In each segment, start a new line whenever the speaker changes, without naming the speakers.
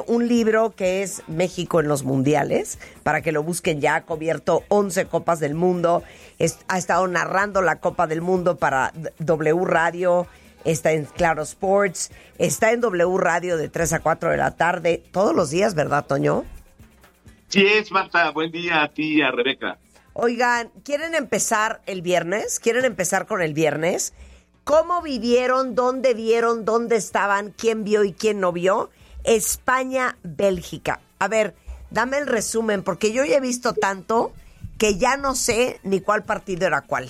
un libro que es México en los Mundiales, para que lo busquen ya. Ha cubierto 11 Copas del Mundo, ha estado narrando la Copa del Mundo para W Radio, está en Claro Sports, está en W Radio de 3 a 4 de la tarde, todos los días, ¿verdad, Toño?
Sí es, Marta. Buen día a ti y a Rebeca.
Oigan, ¿quieren empezar el viernes? ¿Quieren empezar con el viernes? ¿Cómo vivieron? ¿Dónde estaban? ¿Quién vio y quién no vio? España-Bélgica. A ver, dame el resumen, porque yo ya he visto tanto que ya no sé ni cuál partido era cuál.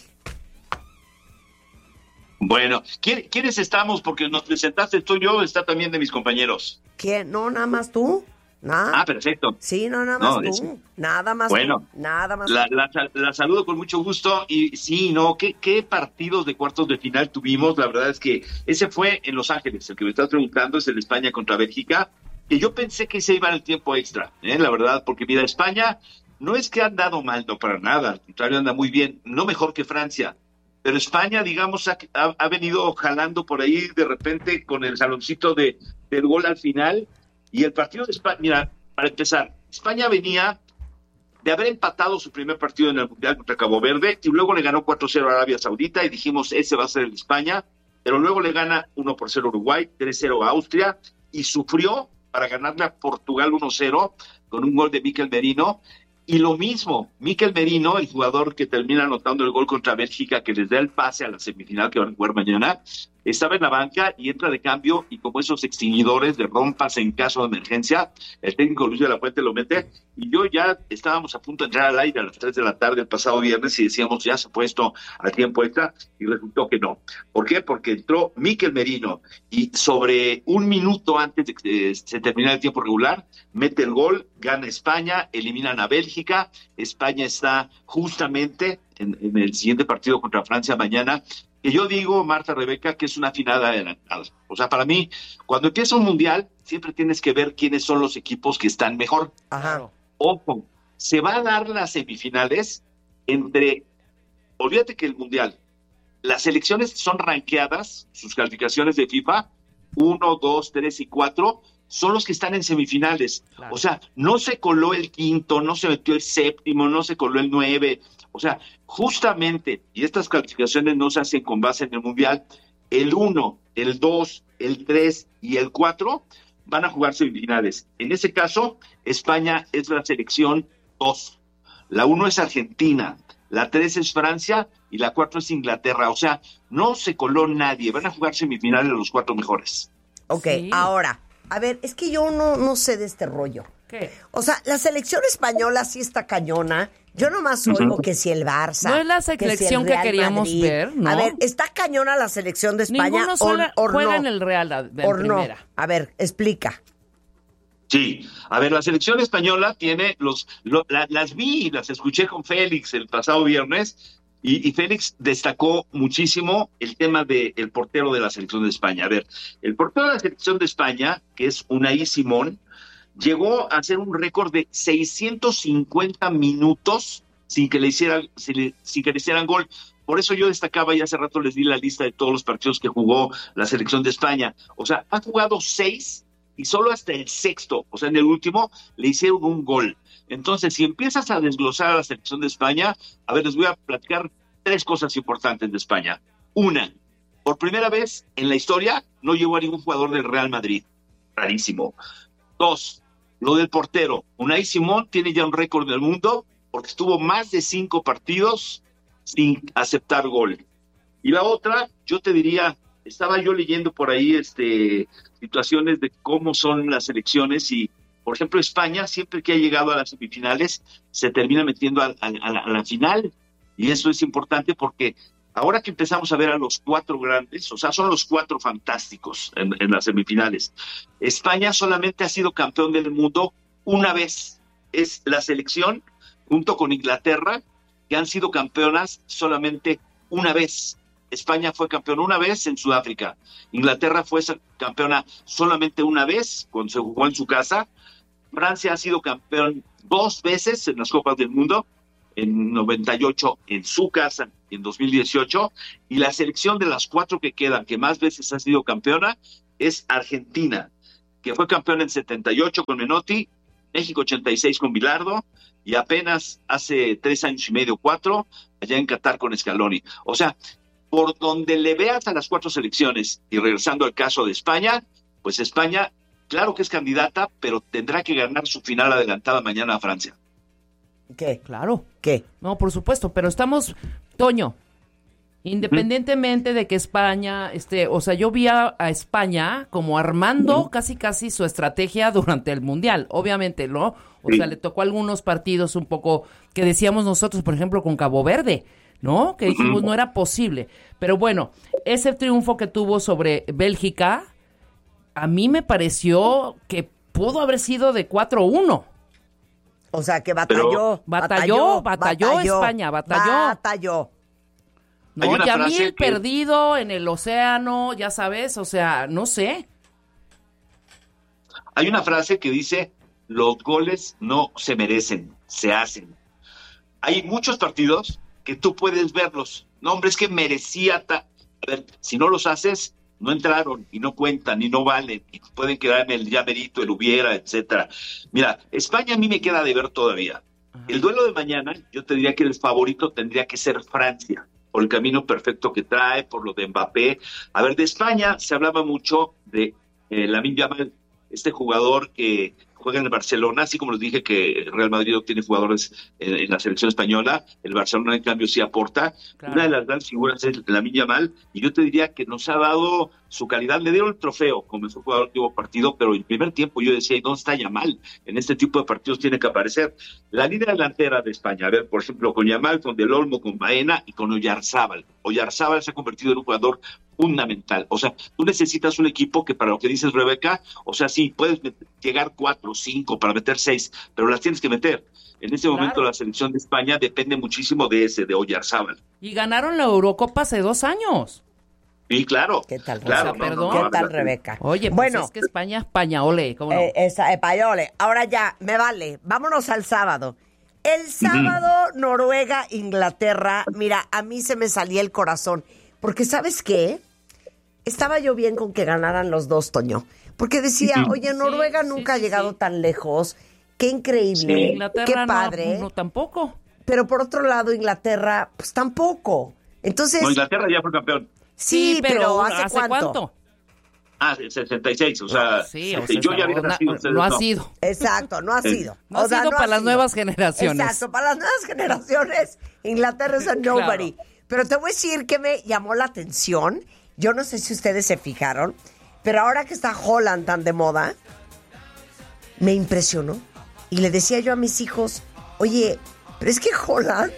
Bueno, ¿quiénes estamos? Porque nos presentaste tú y yo, está también de mis compañeros.
¿Quién? ¿No, nada más tú? ¿Nada?
Ah, perfecto.
Sí, no, nada más tú. Nada más
bueno,
tú. Nada más
la saludo con mucho gusto. Y sí, no, ¿qué partidos de cuartos de final tuvimos? La verdad es que ese fue en Los Ángeles. El que me estás preguntando es el España contra Bélgica, que yo pensé que se iba en el tiempo extra, la verdad, porque mira, España no es que ha andado mal, no para nada, al contrario, anda muy bien, no mejor que Francia. Pero España, digamos, ha venido jalando por ahí de repente con el jaloncito del gol al final. Y el partido de España, mira, para empezar, España venía de haber empatado su primer partido en el Mundial contra Cabo Verde y luego le ganó 4-0 a Arabia Saudita y dijimos, ese va a ser el España, pero luego le gana 1-0 a Uruguay, 3-0 a Austria y sufrió para ganarle a Portugal 1-0 con un gol de Mikel Merino. Y lo mismo, Mikel Merino, el jugador que termina anotando el gol contra Bélgica, que les da el pase a la semifinal que van a jugar mañana, estaba en la banca y entra de cambio, y como esos extinguidores de rompas en caso de emergencia, el técnico Luis de la Fuente lo mete, y yo ya estábamos a punto de entrar al aire a las 3 de la tarde el pasado viernes y decíamos, ya se ha puesto al tiempo extra, y resultó que no. ¿Por qué? Porque entró Mikel Merino, y sobre un minuto antes de que se terminara el tiempo regular, mete el gol, gana España, eliminan a Bélgica, España está justamente en el siguiente partido contra Francia mañana, que yo digo, Marta, Rebeca, que es una final adelantada. O sea, para mí, cuando empieza un mundial, siempre tienes que ver quiénes son los equipos que están mejor.
Ajá.
Ojo, se va a dar las semifinales entre, olvídate que el mundial, las selecciones son rankeadas, sus calificaciones de FIFA, 1, 2, 3 y 4, son los que están en semifinales. Claro. O sea, no se coló el quinto, no se metió el séptimo, no se coló el 9. O sea, justamente, y estas calificaciones no se hacen con base en el Mundial, el 1, el 2, el 3 y el 4 van a jugar semifinales. En ese caso, España es la selección 2. La 1 es Argentina, la 3 es Francia y la 4 es Inglaterra. O sea, no se coló nadie. Van a jugar semifinales los 4 mejores.
Ok, sí. Ahora, a ver, es que yo no sé de este rollo.
¿Qué?
O sea, la selección española sí está cañona. Yo nomás oigo que si el Barça...
No es la selección que queríamos
Madrid.
ver, ¿no?
A ver, ¿está cañona la selección de España?
Ninguno
o
juega
no?
en el Real en
No.
primera.
A ver, explica.
Sí, a ver, la selección española tiene las vi y las escuché con Félix el pasado viernes y Félix destacó muchísimo el tema del portero de la selección de España. A ver, el portero de la selección de España, que es Unai Simón, llegó a hacer un récord de 650 minutos sin que le hicieran gol. Por eso yo destacaba y hace rato les di la lista de todos los partidos que jugó la selección de España. O sea, ha jugado 6 y solo hasta el sexto, o sea, en el último, le hicieron un gol. Entonces, si empiezas a desglosar a la selección de España, a ver, les voy a platicar 3 cosas importantes de España. Una, por primera vez en la historia no llegó a ningún jugador del Real Madrid. Rarísimo. 2, lo del portero. Unai Simón tiene ya un récord del mundo porque estuvo más de 5 partidos sin aceptar gol. Y la otra, yo te diría, estaba yo leyendo por ahí situaciones de cómo son las selecciones y, por ejemplo, España, siempre que ha llegado a las semifinales, se termina metiendo a la final. Y eso es importante porque ahora que empezamos a ver a los 4 grandes, o sea, son los 4 fantásticos en las semifinales. España solamente ha sido campeón del mundo una vez. Es la selección, junto con Inglaterra, que han sido campeonas solamente una vez. España fue campeón una vez en Sudáfrica. Inglaterra fue campeona solamente una vez, cuando se jugó en su casa. Francia ha sido campeón 2 veces en las Copas del Mundo, en 98 en su casa y en 2018, y la selección de las 4 que quedan, que más veces ha sido campeona, es Argentina, que fue campeón en 78 con Menotti, México 86 con Bilardo, y apenas hace 3 años y medio, 4, allá en Qatar con Scaloni. O sea, por donde le veas a las 4 selecciones, y regresando al caso de España, pues España, claro que es candidata, pero tendrá que ganar su final adelantada mañana a Francia.
¿Qué?
Claro.
¿Qué?
No, por supuesto, pero estamos, Toño, independientemente de que España, o sea, yo vi a España como armando casi su estrategia durante el Mundial, obviamente, ¿no? O sea, le tocó algunos partidos un poco que decíamos nosotros, por ejemplo, con Cabo Verde, ¿no? Que dijimos no era posible. Pero bueno, ese triunfo que tuvo sobre Bélgica, a mí me pareció que pudo haber sido de 4-1.
O sea, que batalló
España, batalló. No, Yamil perdido en el océano, ya sabes, o sea, no sé.
Hay una frase que dice, los goles no se merecen, se hacen. Hay muchos partidos que tú puedes verlos. No, hombre, es que merecía... A ver, si no los haces, no entraron y no cuentan y no valen y pueden quedar en el ya merito, el hubiera, etcétera. Mira, España a mí me queda de ver todavía. El duelo de mañana, yo te diría que el favorito tendría que ser Francia, por el camino perfecto que trae, por lo de Mbappé. A ver, de España se hablaba mucho de Lamine Yamal, este jugador que juega en el Barcelona, así como les dije que el Real Madrid no tiene jugadores en la selección española, el Barcelona en cambio sí aporta. Claro. Una de las grandes figuras es Lamine Yamal, y yo te diría que nos ha dado su calidad. Le dieron el trofeo como mejor jugador del último partido, pero en el primer tiempo yo decía, ¿dónde está Yamal? En este tipo de partidos tiene que aparecer. La línea delantera de España, a ver, por ejemplo, con Yamal, con Del Olmo, con Baena y con Oyarzábal. Oyarzábal se ha convertido en un jugador fundamental. O sea, tú necesitas un equipo que, para lo que dices, Rebeca, o sea, sí, puedes llegar 4 o 5 para meter 6, pero las tienes que meter. En este momento la selección de España depende muchísimo de Oyarzábal.
Y ganaron la Eurocopa hace 2 años.
Sí, claro.
¿Qué tal,
claro, perdón?
¿Qué tal, Rebeca?
Oye, pues bueno, es que España, Españole, ¿cómo no?
Españole. Ahora ya, me vale. Vámonos al sábado. El sábado, Noruega, Inglaterra. Mira, a mí se me salía el corazón. Porque, ¿sabes qué? Estaba yo bien con que ganaran los dos, Toño. Porque decía, oye, Noruega nunca ha llegado tan lejos. Qué increíble.
Inglaterra
qué padre.
No, tampoco.
Pero por otro lado, Inglaterra, pues tampoco. Entonces.
No, Inglaterra ya fue campeón.
Sí, pero ¿hace cuánto?
El 66, o sea, yo ya había nacido.
No ha sido.
Exacto, no ha sido.
No ha sido para las nuevas generaciones.
Exacto, para las nuevas generaciones, Inglaterra es a nobody. Claro. Pero te voy a decir que me llamó la atención. Yo no sé si ustedes se fijaron, pero ahora que está Haaland tan de moda, me impresionó. Y le decía yo a mis hijos, oye, pero es que Haaland,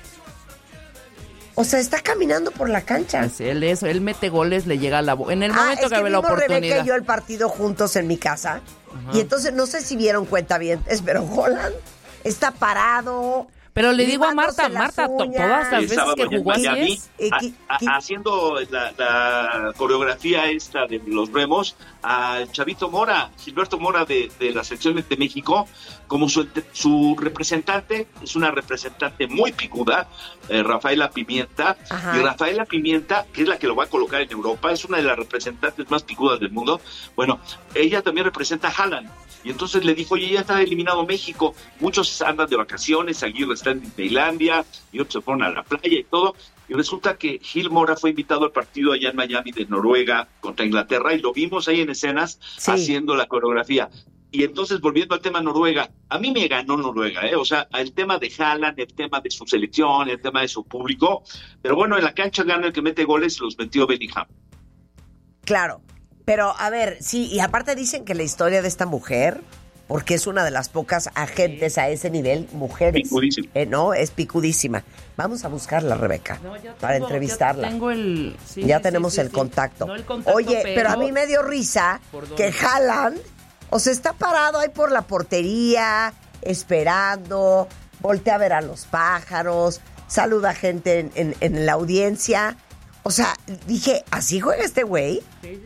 o sea, está caminando por la cancha.
Sí, él mete goles, le llega a la boca. En el momento que ve la oportunidad.
Rebeca y yo el partido juntos en mi casa. Ajá. Y entonces no sé si vieron cuentavientes, pero Haaland está parado.
Pero le digo a Marta, todas las veces que jugó así
haciendo la coreografía esta de los remos, a Chavito Mora, Gilberto Mora de la selección de México, como su representante, es una representante muy picuda, Rafaela Pimienta. Ajá. Y Rafaela Pimienta, que es la que lo va a colocar en Europa, es una de las representantes más picudas del mundo. Bueno, ella también representa a Haaland. Y entonces le dijo, oye, ya está eliminado México, muchos andan de vacaciones, Aguirre está en Tailandia, y otros se fueron a la playa y todo, y resulta que Gil Mora fue invitado al partido allá en Miami de Noruega contra Inglaterra, y lo vimos ahí en escenas haciendo la coreografía. Y entonces, volviendo al tema Noruega, a mí me ganó Noruega, o sea, el tema de Haaland, el tema de su selección, el tema de su público, pero bueno, en la cancha gana el que mete goles, los metió Bellingham.
Claro. Pero, a ver, sí, y aparte dicen que la historia de esta mujer, porque es una de las pocas agentes a ese nivel, mujeres.
Picudísima.
No, es picudísima. Vamos a buscarla, Rebeca, para entrevistarla.
Ya
tenemos el contacto. No el contacto. Oye, pero a mí me dio risa que Haaland, o sea, está parado ahí por la portería, esperando, voltea a ver a los pájaros, saluda a gente en la audiencia. O sea, dije, ¿así juega este güey?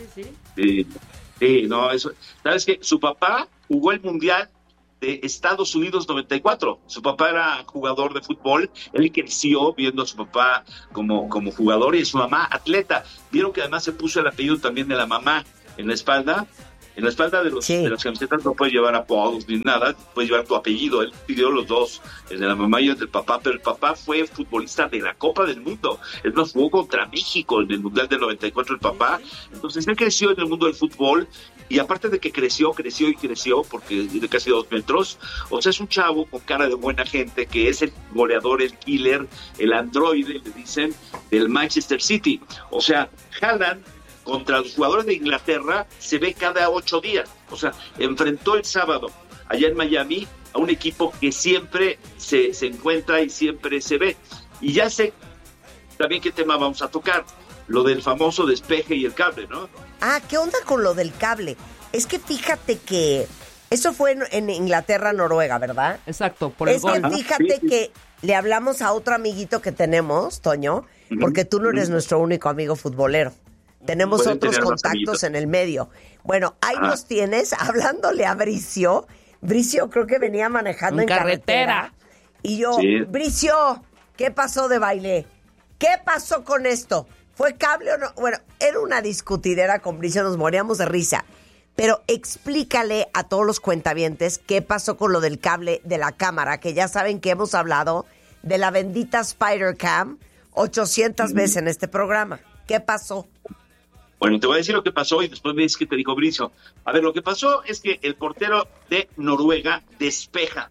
Sí, no, eso. ¿Sabes qué? Su papá jugó el Mundial de Estados Unidos 94. Su papá era jugador de fútbol. Él creció viendo a su papá como jugador y su mamá atleta. Vieron que además se puso el apellido también de la mamá en la espalda. En la espalda de las camisetas no puedes llevar apodos ni nada, puedes llevar tu apellido. Él pidió los dos, el de la mamá y el del papá, pero el papá fue futbolista de la Copa del Mundo. Él nos jugó contra México en el Mundial del 94, el papá. Entonces él creció en el mundo del fútbol, y aparte de que creció, porque de casi 2 metros, o sea, es un chavo con cara de buena gente, que es el goleador, el killer, el androide, le dicen, del Manchester City. O sea, Haaland contra los jugadores de Inglaterra se ve cada 8 días. O sea, enfrentó el sábado allá en Miami a un equipo que siempre se encuentra y siempre se ve. Y ya sé también qué tema vamos a tocar, lo del famoso despeje y el cable, ¿no?
Ah, ¿qué onda con lo del cable? Es que fíjate que eso fue en Inglaterra, Noruega, ¿verdad?
Exacto, por el gol.
Es que fíjate que le hablamos a otro amiguito que tenemos, Toño, porque tú no eres nuestro único amigo futbolero. Tenemos otros contactos en el medio. Bueno, ahí nos tienes hablándole a Bricio. Bricio creo que venía manejando en carretera. Y yo, Bricio, ¿qué pasó de baile? ¿Qué pasó con esto? ¿Fue cable o no? Bueno, era una discutidera con Bricio, nos moríamos de risa. Pero explícale a todos los cuentavientes qué pasó con lo del cable de la cámara, que ya saben que hemos hablado de la bendita Spider-Cam 800 veces en este programa. ¿Qué pasó?
Bueno, te voy a decir lo que pasó y después me dices qué te dijo Bricio. A ver, lo que pasó es que el portero de Noruega despeja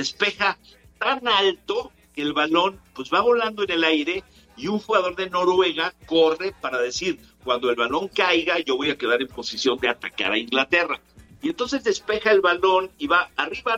tan alto que el balón pues va volando en el aire, y un jugador de Noruega corre para decir, cuando el balón caiga, yo voy a quedar en posición de atacar a Inglaterra. Y entonces despeja el balón y va arriba,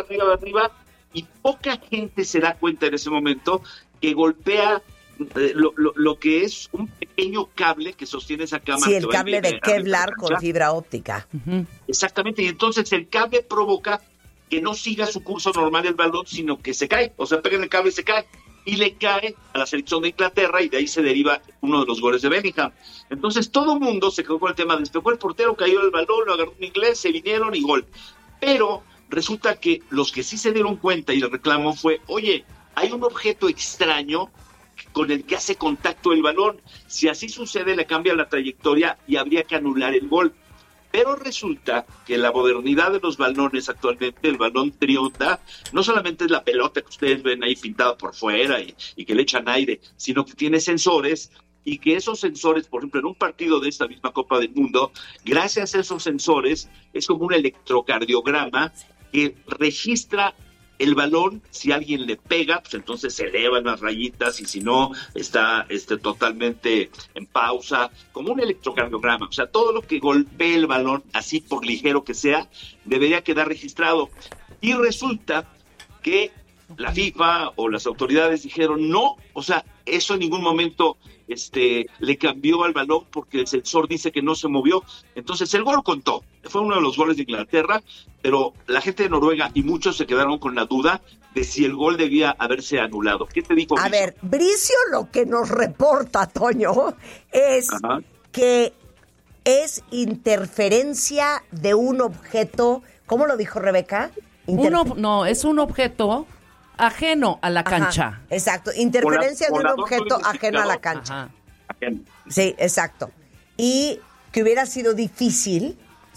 y poca gente se da cuenta en ese momento que golpea lo que es un pequeño cable que sostiene esa cámara.
Sí, el cable de Kevlar con fibra óptica.
Exactamente, y entonces el cable provoca que no siga su curso normal el balón, sino que se cae, o sea, pega en el cable y se cae. Y le cae a la selección de Inglaterra, y de ahí se deriva uno de los goles de Bellingham. Entonces todo el mundo se quedó con el tema, despejó el portero, cayó el balón, lo agarró un inglés, se vinieron y gol. Pero resulta que los que sí se dieron cuenta y el reclamo fue, oye, hay un objeto extraño con el que hace contacto el balón. Si así sucede, le cambia la trayectoria y habría que anular el gol. Pero resulta que la modernidad de los balones actualmente, el balón trionda, no solamente es la pelota que ustedes ven ahí pintada por fuera y que le echan aire, sino que tiene sensores, y que esos sensores, por ejemplo, en un partido de esta misma Copa del Mundo, gracias a esos sensores, es como un electrocardiograma que registra el balón. Si alguien le pega, pues entonces se elevan las rayitas, y si no, está totalmente en pausa, como un electrocardiograma. O sea, todo lo que golpee el balón, así por ligero que sea, debería quedar registrado. Y resulta que la FIFA o las autoridades dijeron no, o sea, eso en ningún momento le cambió al balón, porque el sensor dice que no se movió. Entonces el gol contó, fue uno de los goles de Inglaterra, pero la gente de Noruega y muchos se quedaron con la duda de si el gol debía haberse anulado. ¿Qué te dijo Bricio?
A ver, Bricio lo que nos reporta, Toño, es que es interferencia de un objeto. ¿Cómo lo dijo Rebeca?
No, es un objeto ajeno a la cancha.
Exacto, interferencia de un objeto ajeno a la cancha. Sí, exacto. Y que hubiera sido difícil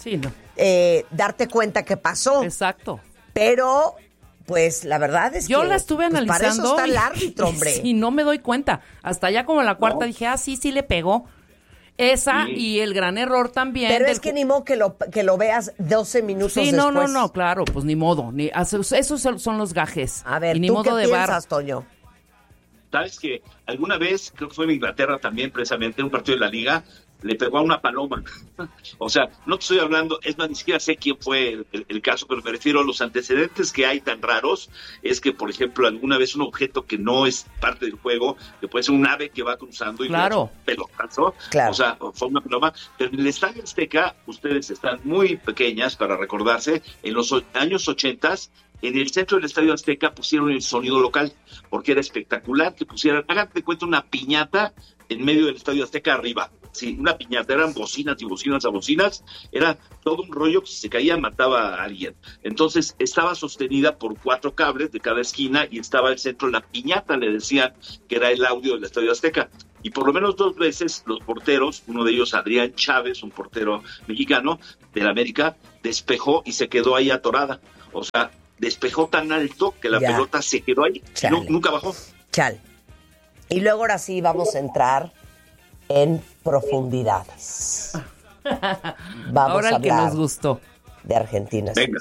darte cuenta que pasó.
Exacto.
Pero, pues, la verdad es que
yo la estuve analizando.
Para eso está el árbitro, hombre.
Y no me doy cuenta. Hasta ya como la cuarta dije, sí le pegó. Esa y el gran error también.
Pero es que ni modo que lo veas 12 minutos después.
No, claro, pues ni modo. Esos son los gajes.
A ver,
y ni
¿tú
modo
qué
de
piensas, Toño?
¿Sabes que alguna vez, creo que fue en Inglaterra también, precisamente, en un partido de la Liga, le pegó a una paloma? O sea, no te estoy hablando, es más, ni siquiera sé quién fue el caso, pero me refiero a los antecedentes que hay tan raros. Es que, por ejemplo, alguna vez un objeto que no es parte del juego, que puede ser un ave que va cruzando y un pelotazo, o sea, fue una paloma. Pero en el Estadio Azteca, ustedes están muy pequeñas para recordarse, en los años 80, en el centro del Estadio Azteca pusieron el sonido local, porque era espectacular que pusieran, háganme de cuenta, una piñata en medio del Estadio Azteca arriba. Sí, una piñata, eran bocinas y bocinas a bocinas, era todo un rollo que si se caía mataba a alguien. Entonces estaba sostenida por 4 cables de cada esquina, y estaba al centro la piñata, le decían que era el audio del Estadio Azteca. y por lo menos 2 veces los porteros, uno de ellos Adrián Chávez, un portero mexicano del América, despejó y se quedó ahí atorada. O sea, despejó tan alto que la pelota se quedó ahí, nunca bajó.
Chale. Y luego ahora sí vamos a entrar en profundidades. Vamos
ahora
a
el que
hablar
nos gustó
de Argentina.
Venga.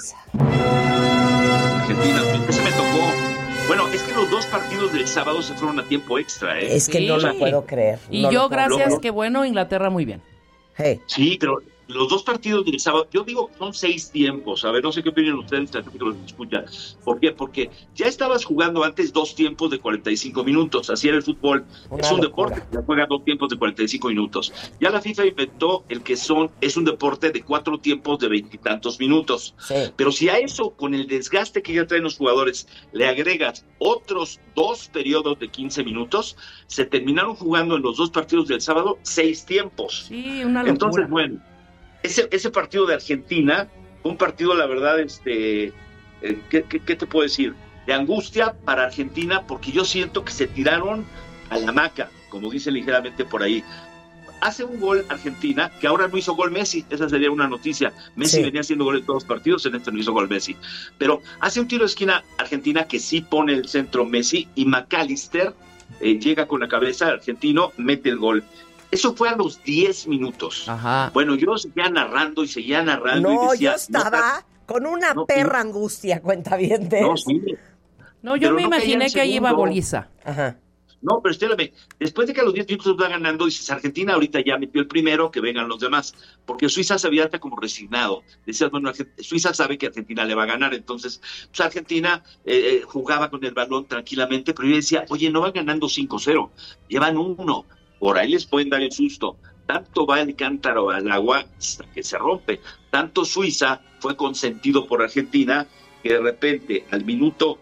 Argentina, ese me tocó. Bueno, es que los 2 partidos del sábado se fueron a tiempo extra, ¿eh?
Es que no lo puedo creer.
Y yo, gracias, que bueno, Inglaterra muy bien.
Hey.
Sí, pero los 2 partidos del sábado, yo digo que son 6 tiempos. A ver, no sé qué opinan ustedes, la gente que los escucha. ¿Por qué? Porque ya estabas jugando antes 2 tiempos de 45 minutos. Así era el fútbol. Es un deporte, ya juega 2 tiempos de 45 minutos. Ya la FIFA inventó el que es un deporte de 4 tiempos de 20 y tantos minutos.
Sí.
Pero si a eso, con el desgaste que ya traen los jugadores, le agregas otros 2 periodos de 15 minutos, se terminaron jugando en los 2 partidos del sábado 6 tiempos.
Sí, una locura.
Entonces, bueno, ese partido de Argentina fue un partido, la verdad, ¿qué te puedo decir? De angustia para Argentina, porque yo siento que se tiraron a la hamaca, como dicen ligeramente por ahí. Hace un gol Argentina, que ahora no hizo gol Messi, esa sería una noticia. Messi venía haciendo gol en todos los partidos, en este no hizo gol Messi. Pero hace un tiro de esquina Argentina que sí pone el centro Messi, y McAllister llega con la cabeza argentino, mete el gol. Eso fue a los 10 minutos.
Ajá.
Bueno, yo seguía narrando.
No,
y decía,
yo estaba con una perra angustia, cuentavientes.
No, sí.
No, yo me imaginé que ahí iba Boliza.
Ajá.
No, pero espérame, después de que a los 10 minutos va ganando, dices, Argentina ahorita ya metió el primero, que vengan los demás, porque Suiza se había hasta como resignado. Decías, bueno, Suiza sabe que Argentina le va a ganar, entonces, pues Argentina jugaba con el balón tranquilamente, pero yo decía, oye, no van ganando 5-0, llevan 1, por ahí les pueden dar el susto. Tanto va el cántaro al agua hasta que se rompe. Tanto Suiza fue consentido por Argentina que de repente al minuto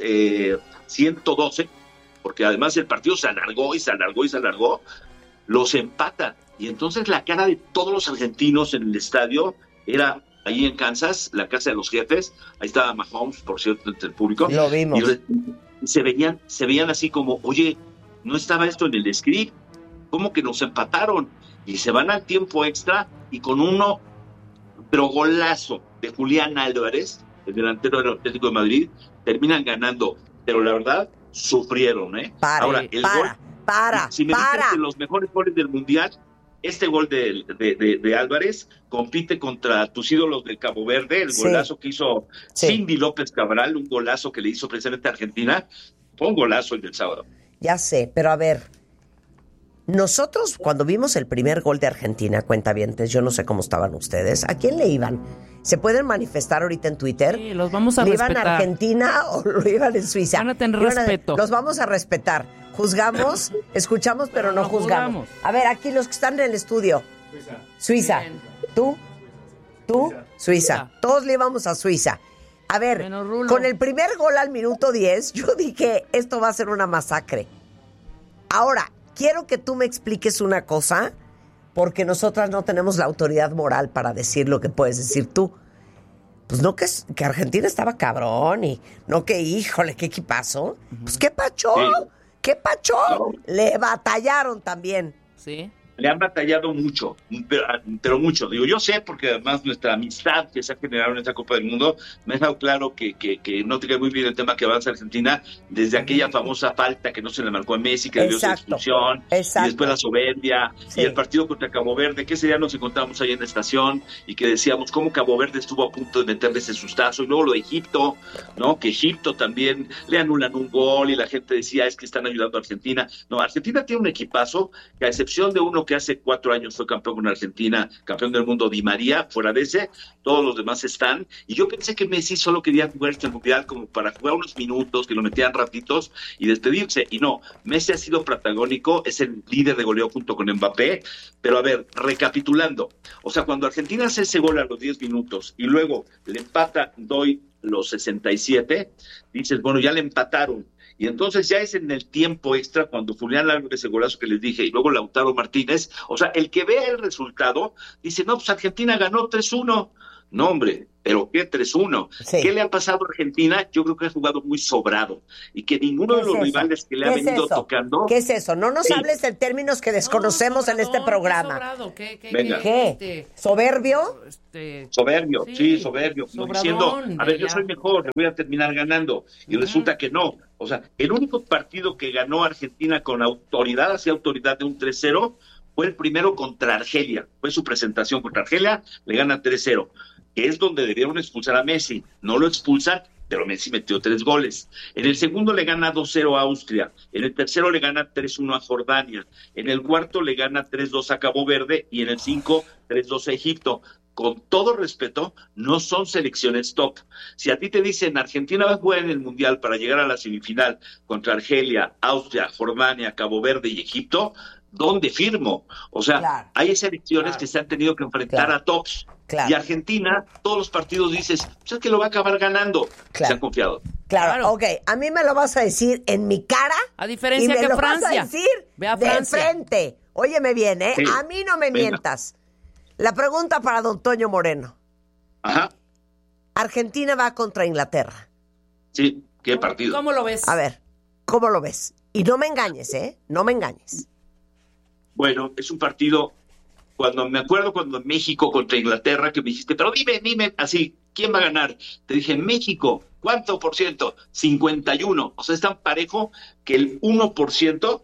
112, porque además el partido se alargó y se alargó y se alargó, los empatan. Y entonces la cara de todos los argentinos en el estadio era ahí en Kansas, la casa de los jefes. Ahí estaba Mahomes, por cierto, entre el público.
Lo vimos.
Y se veían así como, oye, no estaba esto en el script, ¿cómo que nos empataron? Y se van al tiempo extra y con pero golazo de Julián Álvarez, el delantero del Atlético de Madrid, terminan ganando. Pero la verdad, sufrieron, ¿eh? Ahora, el gol, si me dices que los mejores goles del Mundial, este gol de Álvarez compite contra tus ídolos de Cabo Verde, el golazo que hizo Cindy López Cabral, un golazo que le hizo precisamente a Argentina. Fue un golazo el del sábado.
Ya sé, pero a ver, nosotros cuando vimos el primer gol de Argentina, cuentavientes, yo no sé cómo estaban ustedes, ¿a quién le iban? ¿Se pueden manifestar ahorita en Twitter?
Sí, los vamos a respetar.
¿Le iban a Argentina o lo iban en Suiza?
Van a tener respeto.
Los vamos a respetar. Juzgamos, escuchamos, pero no juzgamos. A ver, aquí los que están en el estudio. Suiza. ¿Tú? Suiza. Todos le íbamos a Suiza. A ver, con el primer gol al minuto 10, yo dije, esto va a ser una masacre. Ahora, quiero que tú me expliques una cosa, porque nosotras no tenemos la autoridad moral para decir lo que puedes decir tú. Pues no que Argentina estaba cabrón y no que, híjole, qué equipazo. Pues qué pacho, qué pacho. No. Le batallaron también.
Sí.
Le han batallado mucho, pero mucho. Digo, yo sé, porque además nuestra amistad que se ha generado en esta Copa del Mundo me ha dejado claro que no te queda muy bien el tema que avanza Argentina desde aquella famosa falta que no se le marcó a Messi, que dio su expulsión, y después la soberbia, y el partido contra Cabo Verde, que ese día nos encontramos ahí en la estación y que decíamos cómo Cabo Verde estuvo a punto de meterle ese sustazo, y luego lo de Egipto, ¿no? Que Egipto también le anulan un gol y la gente decía, es que están ayudando a Argentina. No, Argentina tiene un equipazo que a excepción de uno que hace 4 años fue campeón con Argentina, campeón del mundo, Di María, fuera de ese, todos los demás están, y yo pensé que Messi solo quería jugar este Mundial como para jugar unos minutos, que lo metían ratitos y despedirse, y no, Messi ha sido protagónico, es el líder de goleo junto con Mbappé. Pero a ver, recapitulando, o sea, cuando Argentina hace ese gol a los 10 minutos y luego le empata los 67, dices, bueno, ya le empataron. Y entonces ya es en el tiempo extra cuando Julián Álvarez, ese golazo que les dije, y luego Lautaro Martínez, o sea, el que vea el resultado, dice, no, pues Argentina ganó 3-1, No, hombre, pero ¿qué? 3-1.
Sí.
¿Qué le ha pasado a Argentina? Yo creo que ha jugado muy sobrado y que ninguno de los rivales que le ha venido tocando...
¿Qué es eso? No nos hables en términos que desconocemos en este programa.
Venga.
¿Qué? ¿Soberbio?
Soberbio, sí, soberbio. Como diciendo, a ver, yo soy mejor, le voy a terminar ganando. Y resulta que no. O sea, el único partido que ganó Argentina con autoridad, así autoridad de un 3-0, fue el primero contra Argelia. Fue su presentación contra Argelia, le gana 3-0. Que es donde debieron expulsar a Messi. No lo expulsan, pero Messi metió 3 goles. En el segundo le gana 2-0 a Austria. En el tercero le gana 3-1 a Jordania. En el cuarto le gana 3-2 a Cabo Verde. Y en el 5, 3-2 a Egipto. Con todo respeto, no son selecciones top. Si a ti te dicen Argentina va a jugar en el Mundial para llegar a la semifinal contra Argelia, Austria, Jordania, Cabo Verde y Egipto, ¿dónde firmo? O sea, hay selecciones que se han tenido que enfrentar a tops. Y Argentina, todos los partidos dices, pues es que lo va a acabar ganando. Se han confiado.
Claro, ok. A mí me lo vas a decir en mi cara.
A diferencia
y me
que
lo
Francia.
Vas a decir
Ve a
de
Francia.
frente. Óyeme bien, ¿eh?
Sí.
A mí no me mientas. La pregunta para don Toño Moreno.
Ajá.
Argentina va contra Inglaterra.
Sí, qué partido.
¿Cómo lo ves?
A ver, ¿cómo lo ves? Y no me engañes, ¿eh? No me engañes.
Bueno, es un partido, me acuerdo cuando en México contra Inglaterra, que me dijiste, pero dime, así, ¿quién va a ganar? Te dije, México, ¿cuánto por ciento? 51. O sea, es tan parejo que el 1%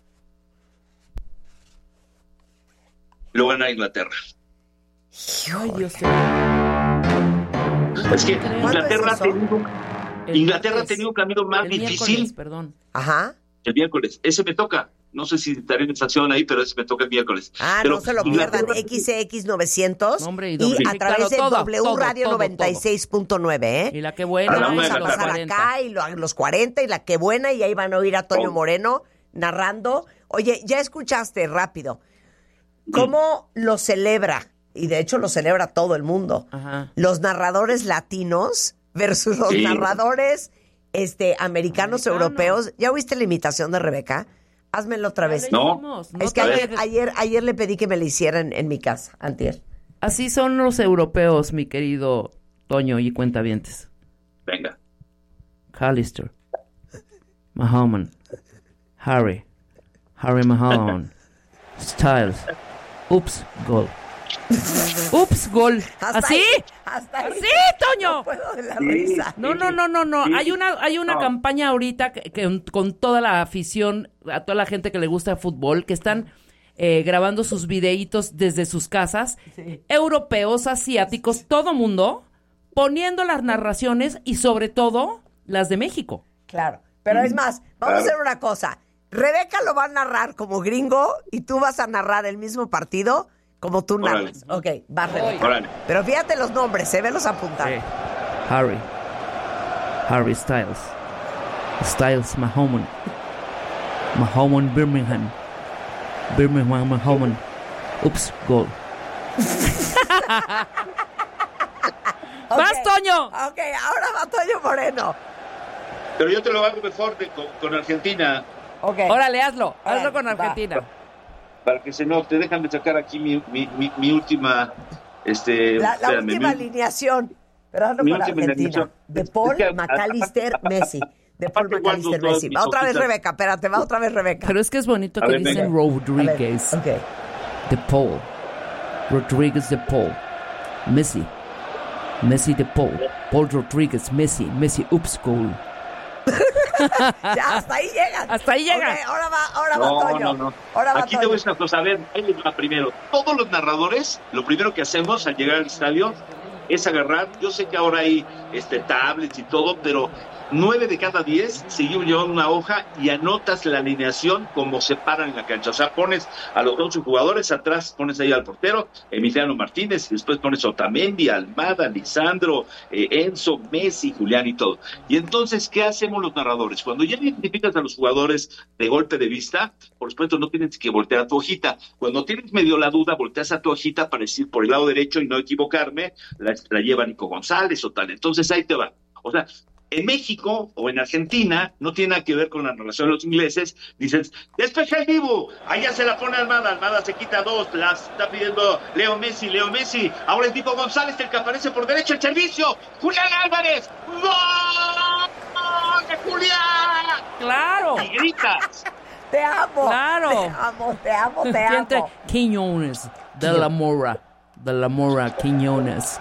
lo gana Inglaterra.
Ay, Dios mío.
Es que
¿Cuándo es eso?
Inglaterra ha tenido un camino más
El
difícil.
miércoles, perdón.
Ajá.
El miércoles. Ese me toca. No sé si estaré en estación ahí, pero ese me toca el miércoles. Pero
no se lo pierdan. XX 900
Hombre,
y
sí,
a través de
claro,
W
todo,
Radio
todo,
96.9, ¿eh?
Y la que buena.
A la
Vamos
una
a
de la
pasar
tarde.
acá y los 40 y la que buena y ahí van a oír a Toño Moreno narrando. Oye, ya escuchaste rápido. ¿Cómo lo celebra? Y de hecho lo celebra todo el mundo.
Ajá.
Los narradores latinos versus los narradores americanos, europeos. ¿Ya oíste la imitación de Rebeca? Házmelo otra vez.
No.
Es que ayer le pedí que me la hicieran en mi casa, antier.
Así son los europeos, mi querido Toño y cuentavientes.
Venga.
Callister, Mahoman, Harry Mahoman, Styles, ups, gol. Ups, gol.
Hasta
¿Así?
ahí, hasta ahí.
¿Así, Toño?
No puedo de la risa.
No.
Sí.
Hay una
No.
campaña ahorita que con toda la afición, a toda la gente que le gusta el fútbol, que están grabando sus videitos desde sus casas, europeos, asiáticos, todo mundo, poniendo las narraciones y sobre todo las de México.
Claro. Pero es más, vamos a hacer una cosa. Rebeca lo va a narrar como gringo y tú vas a narrar el mismo partido como tú
Órale.
narras. Ok, va Rebeca.
Órale.
Pero fíjate los nombres, velos apuntar.
Harry Styles, Mahoman, Birmingham, Mahoman, ups, gol. ¡Vas, Toño!
Ok, ahora va Toño Moreno.
Pero yo te lo hago mejor con Argentina,
Ok.
Órale, hazlo con
va.
Argentina.
para que se note. Déjame sacar aquí mi última...
La
espérame,
última alineación. Pero hazlo
mi
con
última
Argentina.
alineación.
De Paul,
Es que,
McAllister, Messi. De Paul,
aparte,
McAllister,
guardo
Messi.
todas
Va otra
mis
vez
hojitas.
Rebeca, espérate, va otra vez Rebeca.
Pero es que es bonito
A
que
ver,
dicen
venga.
Rodríguez.
Ok.
De Paul. Rodríguez de Paul. Messi de Paul. Paul Rodríguez, Messi, ups, gol.
Ya, hasta ahí llegan.
Hasta ahí llegan.
Ok, ahora va Toño.
No.
Ahora va
Aquí te
Toño.
voy a decir una cosa. A ver, ahí les va primero. Todos los narradores, lo primero que hacemos al llegar al estadio es agarrar. Yo sé que ahora hay tablets y todo, pero 9 de cada 10 seguimos llevando una hoja y anotas la alineación como se paran en la cancha. O sea, pones a los 11 jugadores, atrás pones ahí al portero, Emiliano Martínez, y después pones Otamendi, Almada, Lisandro, Enzo, Messi, Julián y todo. Y entonces, ¿qué hacemos los narradores? Cuando ya identificas a los jugadores de golpe de vista, por supuesto no tienes que voltear a tu hojita. Cuando tienes medio la duda, volteas a tu hojita para decir por el lado derecho y no equivocarme, la lleva Nico González o tal. Entonces ahí te va. O sea, En México o en Argentina no tiene nada que ver con la narración de los ingleses. Dices, despeja el Dibu, allá se la pone Almada se quita 2, la está pidiendo Leo Messi, ahora es Dibu González el que aparece por derecha, el servicio, Julián Álvarez, ¡gol de Julián!
¡Claro!
Y gritas.
Te amo.
Claro.
Te amo.
Quiñones de la Mora. Quiñones.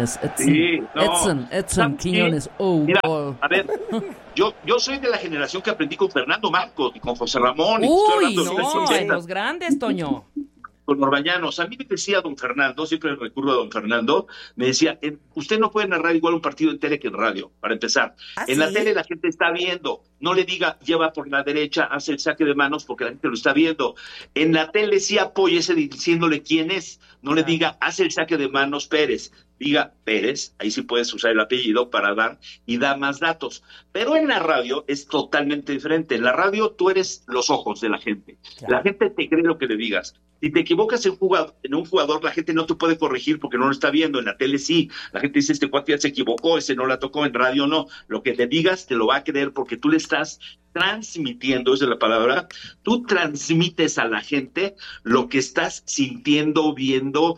Edson, Quiñones.
Mira,
Gol.
a ver, yo soy de la generación que aprendí con Fernando Marcos y con José Ramón.
Uy,
y
los grandes, Toño.
con Orbañanos. A mí me decía don Fernando, siempre recurro a don Fernando, me decía, usted no puede narrar igual un partido en tele que en radio, para empezar. En la tele la gente está viendo, no le diga, lleva por la derecha, hace el saque de manos, porque la gente lo está viendo. En la tele sí apóyese diciéndole quién es, no le diga, hace el saque de manos Pérez. Diga Pérez, ahí sí puedes usar el apellido para dar y da más datos. Pero en la radio es totalmente diferente. En la radio tú eres los ojos de la gente. Claro. La gente te cree lo que le digas. Si te equivocas en un jugador, la gente no te puede corregir porque no lo está viendo. En la tele sí. La gente dice, este cuate ya se equivocó, ese no la tocó. En radio no. Lo que le digas te lo va a creer porque tú le estás transmitiendo, esa es la palabra, tú transmites a la gente lo que estás sintiendo, viendo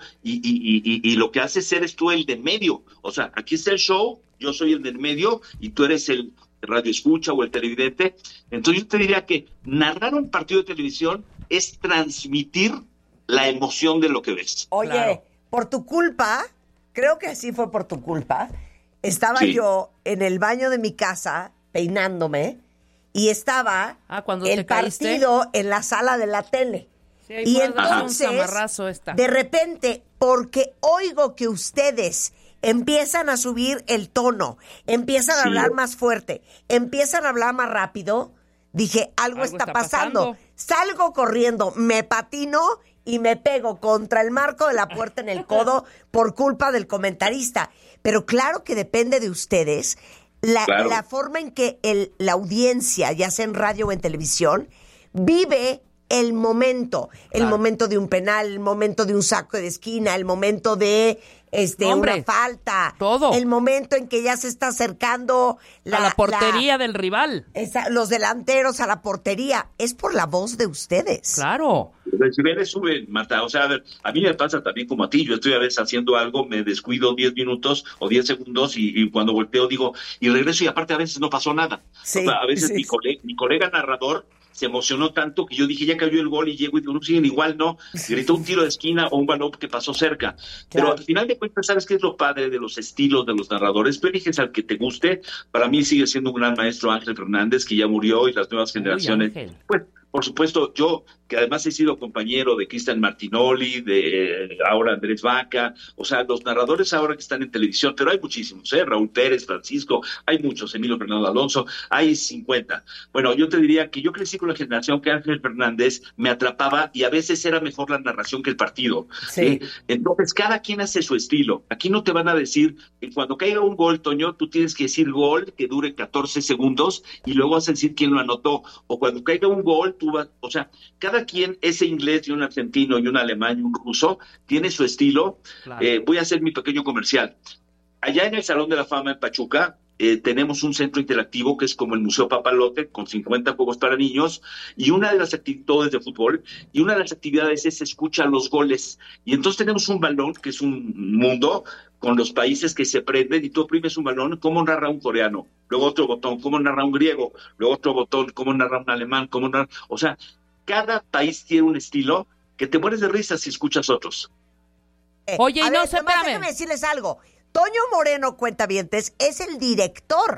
y lo que haces eres tú el de medio. O sea, aquí está el show, yo soy el del medio y tú eres el radio escucha o el televidente. Entonces yo te diría que narrar un partido de televisión es transmitir la emoción de lo que ves.
Oye, claro. Por tu culpa, creo que sí fue por tu culpa, estaba yo en el baño de mi casa peinándome y estaba el partido en la sala de la tele. Sí, y entonces, de repente, porque oigo que ustedes empiezan a subir el tono, empiezan a hablar más fuerte, empiezan a hablar más rápido, dije, algo está pasando. Salgo corriendo, me patino y me pego contra el marco de la puerta en el codo por culpa del comentarista. Pero claro que depende de ustedes la forma en que la audiencia, ya sea en radio o en televisión, vive el momento de un penal, el momento de un saco de esquina, el momento de una falta, todo. El momento en que ya se está acercando
a la portería del rival.
Los delanteros a la portería. Es por la voz de ustedes.
Claro.
Los decibeles suben, Marta. O sea, a mí me pasa también como a ti. Yo estoy a veces haciendo algo, me descuido 10 minutos o 10 segundos y cuando volteo digo, y regreso y aparte a veces no pasó nada. Sí, o sea, a veces mi colega narrador se emocionó tanto que yo dije, ya cayó el gol y llego y digo, no siguen igual, no. Gritó un tiro de esquina o un balón que pasó cerca. Claro. Pero al final de cuentas, ¿sabes qué es lo padre de los estilos de los narradores? Tú eliges al que te guste. Para mí sigue siendo un gran maestro Ángel Fernández, que ya murió, y las nuevas generaciones. Pues, por supuesto, yo, que además he sido compañero de Cristian Martinoli, de ahora Andrés Vaca, o sea, los narradores ahora que están en televisión, pero hay muchísimos, Raúl Pérez, Francisco, hay muchos, Emilio Fernando Alonso, hay 50. Bueno, yo te diría que yo crecí con la generación que Ángel Fernández me atrapaba y a veces era mejor la narración que el partido. Sí. Entonces, cada quien hace su estilo. Aquí no te van a decir que cuando caiga un gol, Toño, tú tienes que decir gol, que dure 14 segundos, y luego vas a decir quién lo anotó. O cuando caiga un gol, o sea, cada quien, ese inglés y un argentino y un alemán y un ruso, tiene su estilo. Claro. Voy a hacer mi pequeño comercial. Allá en el Salón de la Fama en Pachuca, tenemos un centro interactivo que es como el Museo Papalote, con 50 juegos para niños, y una de las actividades de fútbol, y una de las actividades es escuchar los goles. Y entonces tenemos un balón, que es un mundo, con los países que se prenden, y tú oprimes un balón, cómo narra un coreano, luego otro botón, cómo narra un griego, luego otro botón, cómo narra un alemán, o sea, cada país tiene un estilo que te mueres de risa si escuchas otros.
Oye, y no, espérame.
Déjame decirles algo. Toño Moreno, cuentavientes, es el director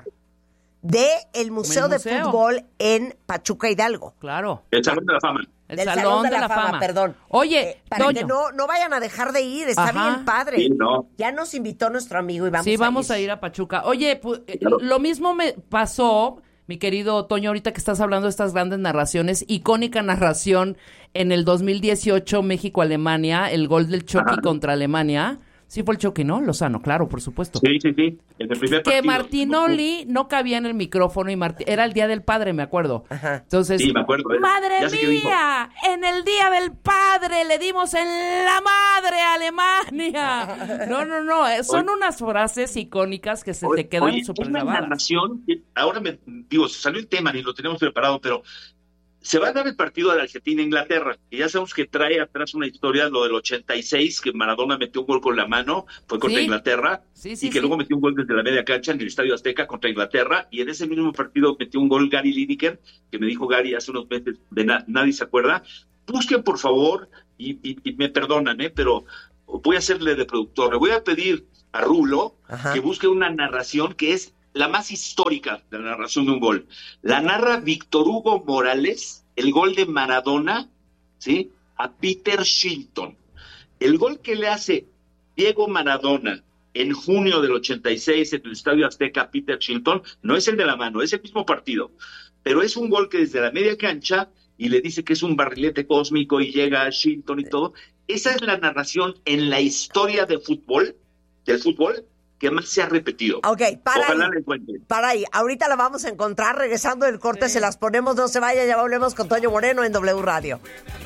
del Museo de Fútbol en Pachuca Hidalgo.
Claro.
El Salón de la Fama.
El Salón de la Fama,
perdón.
Oye,
para
Toño.
que no vayan a dejar de ir, está bien padre.
Sí, no.
Ya nos invitó nuestro amigo y
vamos a ir a Pachuca. Oye, pues, claro. Lo mismo me pasó, mi querido Toño, ahorita que estás hablando de estas grandes narraciones, icónica narración en el 2018 México-Alemania, el gol del Chucky contra Alemania. Sí fue el Chucky, ¿no? Lozano, claro, por supuesto.
Sí. En el primer partido.
Que Martinoli no cabía en el micrófono y era el Día del Padre, me acuerdo.
Ajá.
Entonces,
Sí, me acuerdo.
¡Madre mía! En el Día del Padre le dimos en la madre a Alemania. No. Son unas frases icónicas que se te quedan súper grabadas.
Una narración, ahora salió el tema, ni lo teníamos preparado, pero se va a dar el partido de Argentina-Inglaterra, y ya sabemos que trae atrás una historia, lo del 86, que Maradona metió un gol con la mano, fue contra Inglaterra, y que luego metió un gol desde la media cancha en el Estadio Azteca contra Inglaterra, y en ese mismo partido metió un gol Gary Lineker, que me dijo Gary hace unos meses, nadie se acuerda. Busquen, por favor, y me perdonan, pero voy a hacerle de productor, le voy a pedir a Rulo que busque una narración que es la más histórica de la narración de un gol. La narra Víctor Hugo Morales, el gol de Maradona, ¿sí?, a Peter Shilton. El gol que le hace Diego Maradona en junio del 86 en el Estadio Azteca a Peter Shilton no es el de la mano, es el mismo partido, pero es un gol que desde la media cancha, y le dice que es un barrilete cósmico y llega a Shilton y todo. Esa es la narración en la historia del fútbol, que más se ha repetido.
Ok,
Ojalá la encuentren.
Para ahí. Ahorita la vamos a encontrar. Regresando del corte, se las ponemos. No se vaya, ya volvemos con Toño Moreno en W Radio.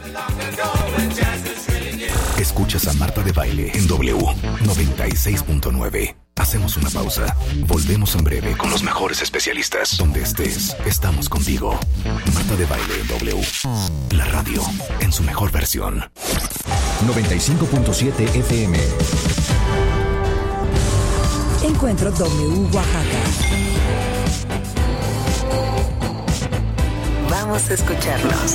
Escuchas a Marta de Baile en W 96.9. Hacemos una pausa. Volvemos en breve con los mejores especialistas. Donde estés, estamos contigo. Marta de Baile en W. La radio en su mejor versión. 95.7 FM.
Encuentro W Oaxaca.
Vamos a escucharnos.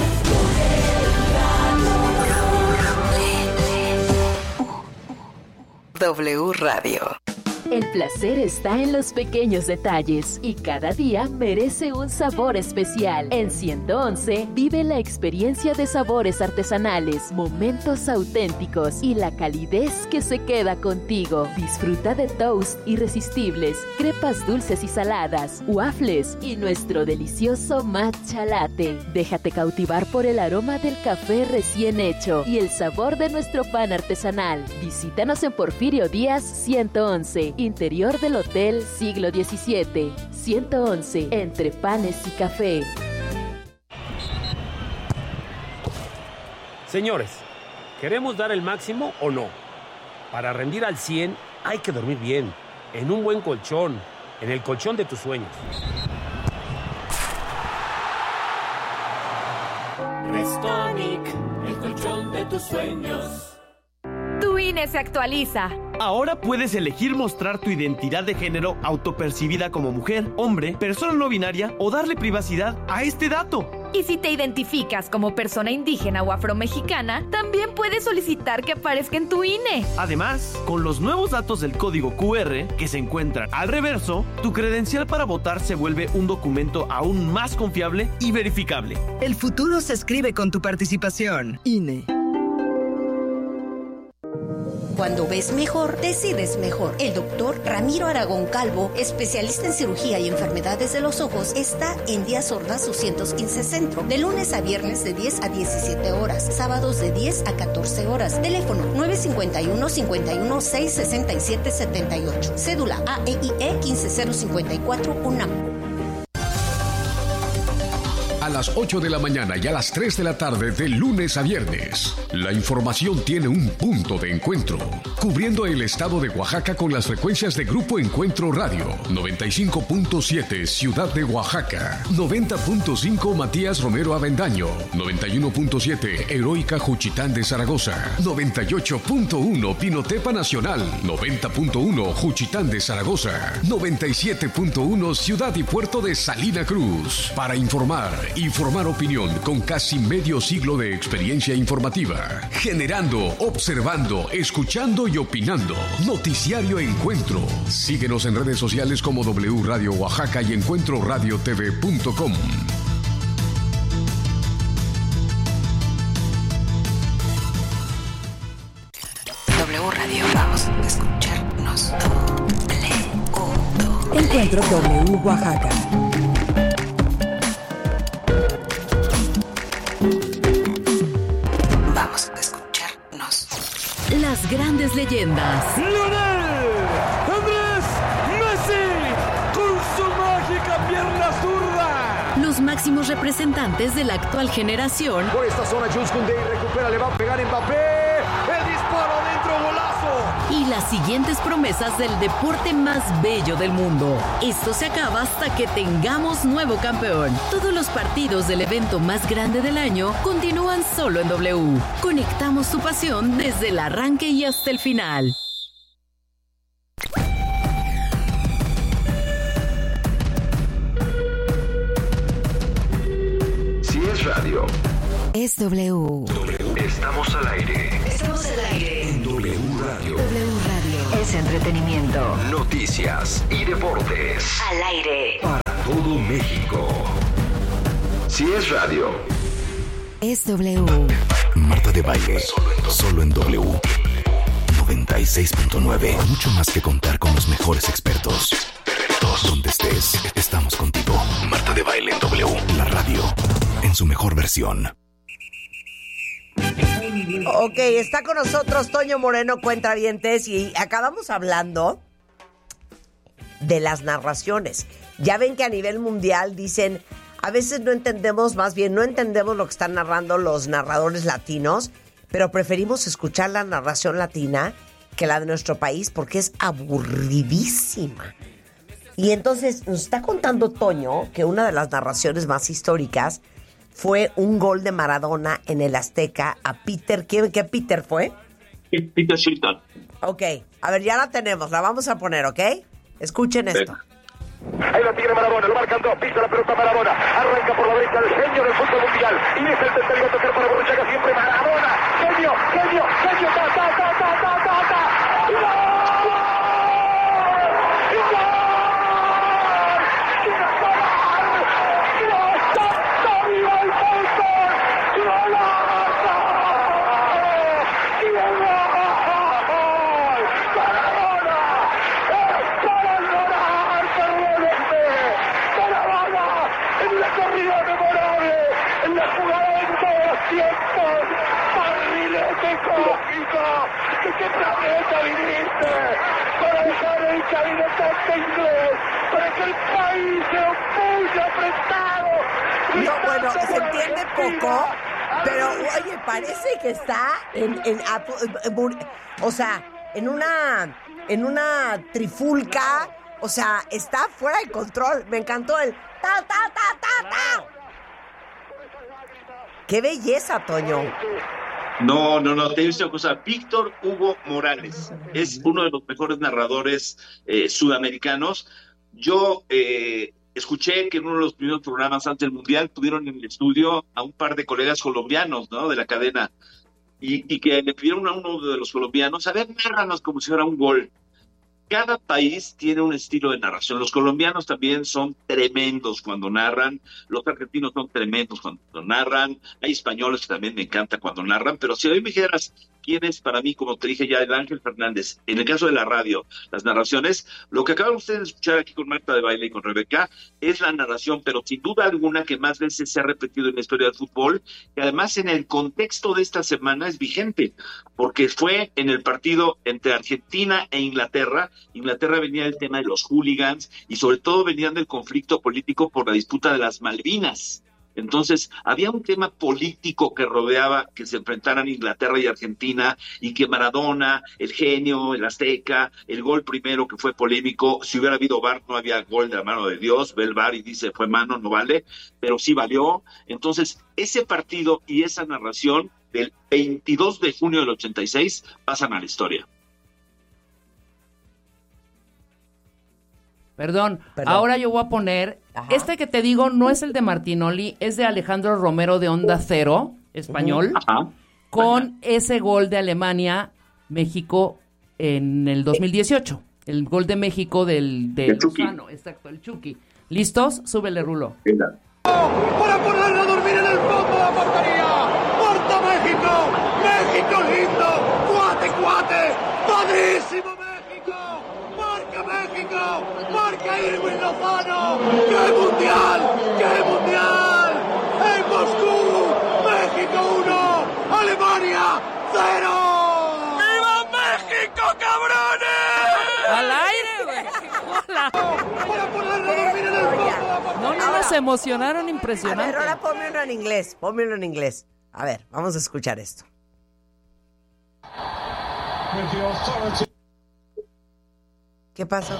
W Radio.
El placer está en los pequeños detalles y cada día merece un sabor especial. En 111 vive la experiencia de sabores artesanales, momentos auténticos y la calidez que se queda contigo. Disfruta de toast irresistibles, crepas dulces y saladas, waffles y nuestro delicioso matcha latte. Déjate cautivar por el aroma del café recién hecho y el sabor de nuestro pan artesanal. Visítanos en Porfirio Díaz 111. Interior del Hotel Siglo XVII, 111, entre panes y café.
Señores, ¿queremos dar el máximo o no? Para rendir al 100 hay que dormir bien, en un buen colchón, en el colchón de tus sueños.
Restonic, el colchón de tus sueños.
Tu INE se actualiza.
Ahora puedes elegir mostrar tu identidad de género autopercibida como mujer, hombre, persona no binaria o darle privacidad a este dato.
Y si te identificas como persona indígena o afromexicana, también puedes solicitar que aparezca en tu INE.
Además, con los nuevos datos del código QR que se encuentran al reverso, tu credencial para votar se vuelve un documento aún más confiable y verificable.
El futuro se escribe con tu participación. INE.
Cuando ves mejor, decides mejor. El doctor Ramiro Aragón Calvo, especialista en cirugía y enfermedades de los ojos, está en Díaz Ordaz 215 Centro, de lunes a viernes de 10 a 17 horas, sábados de 10 a 14 horas. Teléfono 951-51-667-78. Cédula AEIE 15054 UNAM.
A las 8 de la mañana y a las 3 de la tarde de lunes a viernes. La información tiene un punto de encuentro, cubriendo el estado de Oaxaca con las frecuencias de Grupo Encuentro Radio, 95.7 Ciudad de Oaxaca, 90.5 Matías Romero Avendaño, 91.7 Heroica Juchitán de Zaragoza, 98.1 Pinotepa Nacional, 90.1 Juchitán de Zaragoza, 97.1 Ciudad y Puerto de Salina Cruz. Para informar opinión con casi medio siglo de experiencia informativa. Generando, observando, escuchando y opinando. Noticiario Encuentro. Síguenos en redes sociales como W Radio Oaxaca y encuentroradiotv.com.
W Radio, vamos a escucharnos.
Encuentro W Oaxaca.
Vamos a escucharnos.
Las más grandes leyendas.
¡Lionel Andrés Messi con su mágica pierna zurda!
Los máximos representantes de la actual generación.
Por esta zona, Jules Koundé recupera, le va a pegar Mbappé. ¡El disparo dentro, golazo!
Y las siguientes promesas del deporte más bello del mundo. Esto se acaba hasta que tengamos nuevo campeón. Todos los partidos del evento más grande del año continúan solo en W. Conectamos tu pasión desde el arranque y hasta el final.
Si es radio,
es W.
Estamos al aire.
Estamos al aire.
En W Radio.
W Radio. Es entretenimiento.
Noticias y deportes.
Al aire.
Para todo México. Si es radio,
es W.
Marta de Baile. Solo en W. 96.9. Mucho más que contar con los mejores expertos. Donde estés, estamos contigo. Marta de Baile en W. La radio. En su mejor versión.
Ok, está con nosotros Toño Moreno, Cuentavientes, y acabamos hablando de las narraciones. Ya ven que a nivel mundial dicen, a veces no entendemos, más bien no entendemos lo que están narrando los narradores latinos, pero preferimos escuchar la narración latina que la de nuestro país porque es aburridísima. Y entonces nos está contando Toño que una de las narraciones más históricas fue un gol de Maradona en el Azteca a Peter. ¿Qué Peter fue?
Peter Shilton.
Ok, a ver, ya la tenemos, la vamos a poner, ¿ok? Escuchen esto.
Ahí la tiene Maradona, lo marcan dos, pisa la pelota Maradona, arranca por la derecha el genio del fútbol mundial, y es el tercero a tocar para Borruchaga, siempre Maradona, genio, ta, ¡y gol! ¡Qué planeta viniste! Para dejar el cabinetante inglés, para que el país se opulle apretado.
No, bueno, se entiende poco, pero oye, parece que está o sea, en una trifulca, o sea, está fuera de control. Me encantó el ta. ¡Qué belleza, Toño!
No, te digo una cosa. Víctor Hugo Morales es uno de los mejores narradores sudamericanos. Yo escuché que en uno de los primeros programas antes del Mundial tuvieron en el estudio a un par de colegas colombianos, ¿no?, de la cadena, y que le pidieron a uno de los colombianos, a ver, narranos como si fuera un gol. Cada país tiene un estilo de narración. Los colombianos también son tremendos cuando narran, los argentinos son tremendos cuando narran, hay españoles que también me encanta cuando narran, pero si hoy me dijeras quién es para mí, como te dije ya, el Ángel Fernández, en el caso de la radio, las narraciones, lo que acaban ustedes de escuchar aquí con Marta de Baile y con Rebeca, es la narración, pero sin duda alguna que más veces se ha repetido en la historia del fútbol, y además en el contexto de esta semana es vigente, porque fue en el partido entre Argentina e Inglaterra. Inglaterra venía del tema de los hooligans y sobre todo venían del conflicto político por la disputa de las Malvinas. Entonces, había un tema político que rodeaba que se enfrentaran Inglaterra y Argentina, y que Maradona, el genio, el Azteca, el gol primero que fue polémico, si hubiera habido VAR no había gol de la mano de Dios, ve el VAR y dice fue mano, no vale, pero sí valió. Entonces, ese partido y esa narración del 22 de junio del 86 pasan a la historia.
Perdón, ahora yo voy a poner, este que te digo no es el de Martinoli, es de Alejandro Romero de Onda Cero, español, con ese gol de Alemania, México en el 2018, el gol de México del Lozano, exacto, el Chucky. ¿Listos? Súbele, Rulo.
Para ponerlo a dormir en el fondo de la portería. ¡Porta México! ¡México lindo! ¡Cuate! ¡Padrísimo México! ¡Marca México! ¡Marca Irwin Lozano! ¡Qué mundial! ¡Qué mundial! ¡En Moscú! ¡México 1! ¡Alemania 0! ¡Viva cabrones!
¡Al aire, güey! ¡Hola!
¡Para ponerlo a dormir en el fondo!
No, nos emocionaron
A
impresionante.
ver, ahora pónmelo en inglés. A ver, vamos a escuchar esto. ¿Qué pasó?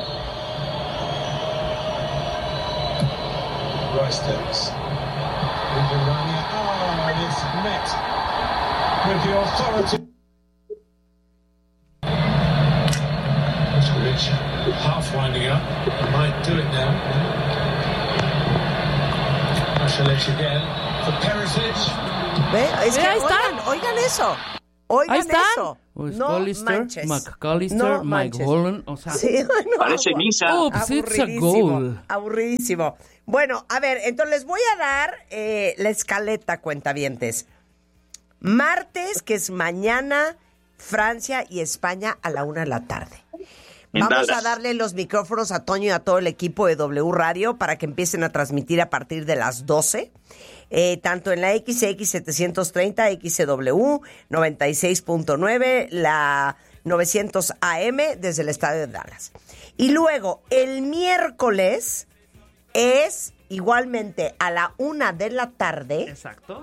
Rice Davis. And it's met with the authority. Rich half winding up. Might do it now. Mashalech again for Perisic.
¿Ve? Es que
ahí están.
oigan eso. Oigan
Ahí están.
eso. No
McAllister,
manches.
McAllister,
No
Mike
manches.
Holland. O sea,
Sí, bueno,
Parece misa.
Oops, it's a goal.
Aburridísimo. Bueno, a ver, entonces les voy a dar la escaleta, cuentavientes. Martes, que es mañana, Francia y España a la 1 de la tarde. Vamos a darle los micrófonos a Toño y a todo el equipo de W Radio para que empiecen a transmitir a partir de las 12. Tanto en la XX730, XCW 96.9, la 900 AM desde el estadio de Dallas. Y luego, el miércoles es igualmente a la 1 de la tarde.
Exacto.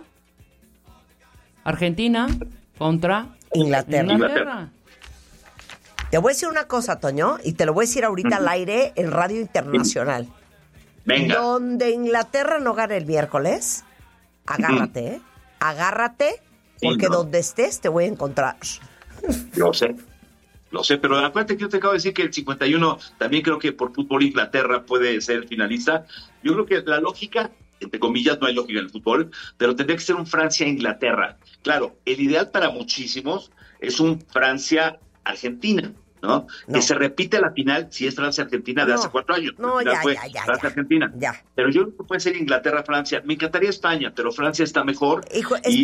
Argentina contra
Inglaterra. Te voy a decir una cosa, Toño, y te lo voy a decir ahorita al aire en Radio Internacional.
Venga.
Donde Inglaterra no gane el miércoles, agárrate, ¿eh? Agárrate, porque
Sí, ¿no?
donde estés te voy a encontrar.
Lo sé, pero acuérdate que yo te acabo de decir que el 51 también creo que por fútbol Inglaterra puede ser finalista. Yo creo que la lógica, entre comillas, no hay lógica en el fútbol, pero tendría que ser un Francia-Inglaterra. Claro, el ideal para muchísimos es un Francia-Argentina, ¿no? Que se repite la final si es Francia-Argentina de hace 4 años.
No,
La final
ya.
Francia-Argentina.
Ya.
Pero yo creo que puede ser Inglaterra-Francia. Me encantaría España, pero Francia está mejor.
Hijo,
Y,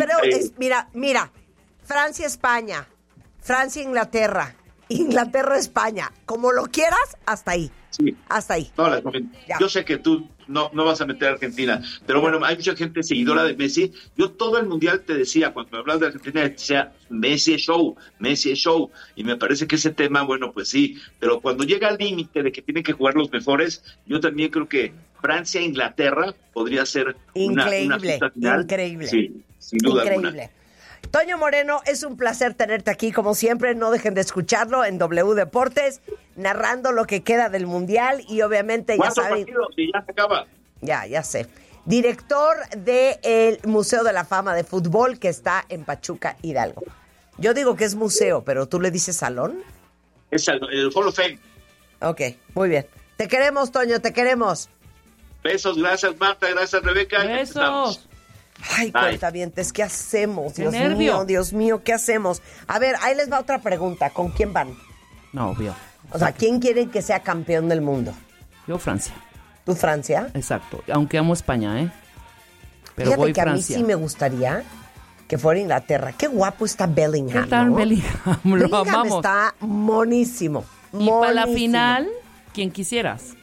mira, Francia-España, Francia-Inglaterra, Inglaterra-España, como lo quieras, hasta ahí.
Sí.
Hasta ahí.
No, yo sé que tú no vas a meter a Argentina, pero bueno, hay mucha gente seguidora de Messi. Yo todo el mundial te decía, cuando me hablas de Argentina, te decía, Messi es show, y me parece que ese tema, bueno, pues sí, pero cuando llega al límite de que tienen que jugar los mejores, yo también creo que Francia-Inglaterra podría ser una fiesta final.
Increíble.
Sí, sin duda
Increíble.
alguna.
Toño Moreno, es un placer tenerte aquí, como siempre. No dejen de escucharlo en W Deportes, narrando lo que queda del Mundial y obviamente, ya
4
saben...
partidos y ya se acaba.
Ya sé. Director del Museo de la Fama de Fútbol que está en Pachuca, Hidalgo. Yo digo que es museo, pero ¿tú le dices salón?
Es el Hall of Fame.
Ok, muy bien. Te queremos, Toño, te queremos.
Besos, gracias Marta, gracias Rebeca.
Besos.
Ay, cuentavientes, ¿qué hacemos?
Qué nervio.
Dios mío, ¿qué hacemos? A ver, ahí les va otra pregunta. ¿Con quién van?
No, obvio.
O sea, ¿quién quieren que sea campeón del mundo?
Yo Francia.
¿Tú Francia?
Exacto. Aunque amo España, ¿eh? Pero
Fíjate
voy
que
Francia.
a mí sí me gustaría que fuera Inglaterra. Qué guapo está Bellingham,
¿Qué tal,
¿no?
Bellingham? Lo
Bellingham
amamos.
está monísimo.
Y para la
monísimo.
final, quien quisieras.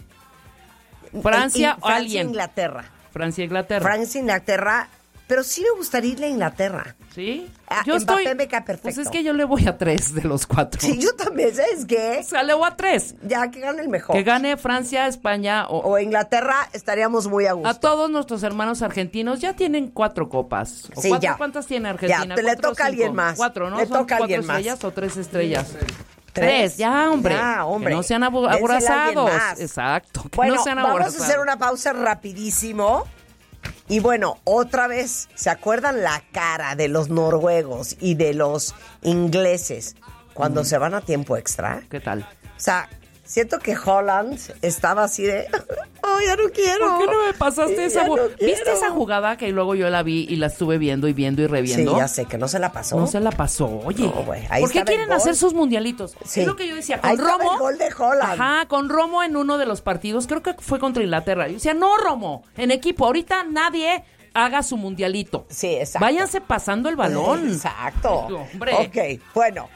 Francia o alguien.
Inglaterra.
Francia-Inglaterra.
Francia-Inglaterra. Pero sí me gustaría irle a Inglaterra.
¿Sí?
Yo Mbappé me cae perfecto.
Pues es que yo le voy a 3 de los 4.
Sí, yo también, ¿sabes qué?
O sea, le voy a 3.
Ya, que gane el mejor.
Que gane Francia, España
o Inglaterra, estaríamos muy a gusto.
A todos nuestros hermanos argentinos ya tienen 4 copas.
Sí, ya.
¿Cuántas tiene Argentina?
Ya, le toca a alguien más.
4, ¿no?
Le
¿Son
toca a alguien
4 estrellas
más.
o 3 estrellas?
3.
Ya, hombre.
Ya, hombre.
Que no sean
Dénsela a alguien
aborazados.
más.
Exacto. Que
Bueno,
no sean
vamos
aborazados.
a hacer una pausa rapidísimo. Y bueno, otra vez, ¿se acuerdan la cara de los noruegos y de los ingleses cuando se van a tiempo extra?
¿Qué tal?
O sea, siento que Holland estaba así de, oh, ya no quiero.
¿Por qué no me pasaste esa
no
¿Viste
quiero.
esa jugada que luego yo la vi y la estuve viendo y reviendo?
Sí, ya sé, que no se la pasó.
No se la pasó. Oye,
No, güey, ahí
¿por qué
estaba el
quieren
gol.
hacer sus mundialitos?
Sí.
Es lo que yo decía.
Ahí
Con
estaba
Romo.
el gol de Holland.
Ajá, con Romo en uno de los partidos, creo que fue contra Inglaterra. Yo decía, no, Romo, en equipo. Ahorita nadie haga su mundialito.
Sí, exacto.
Váyanse pasando el balón.
Exacto.
Ay, hombre.
Ok, bueno.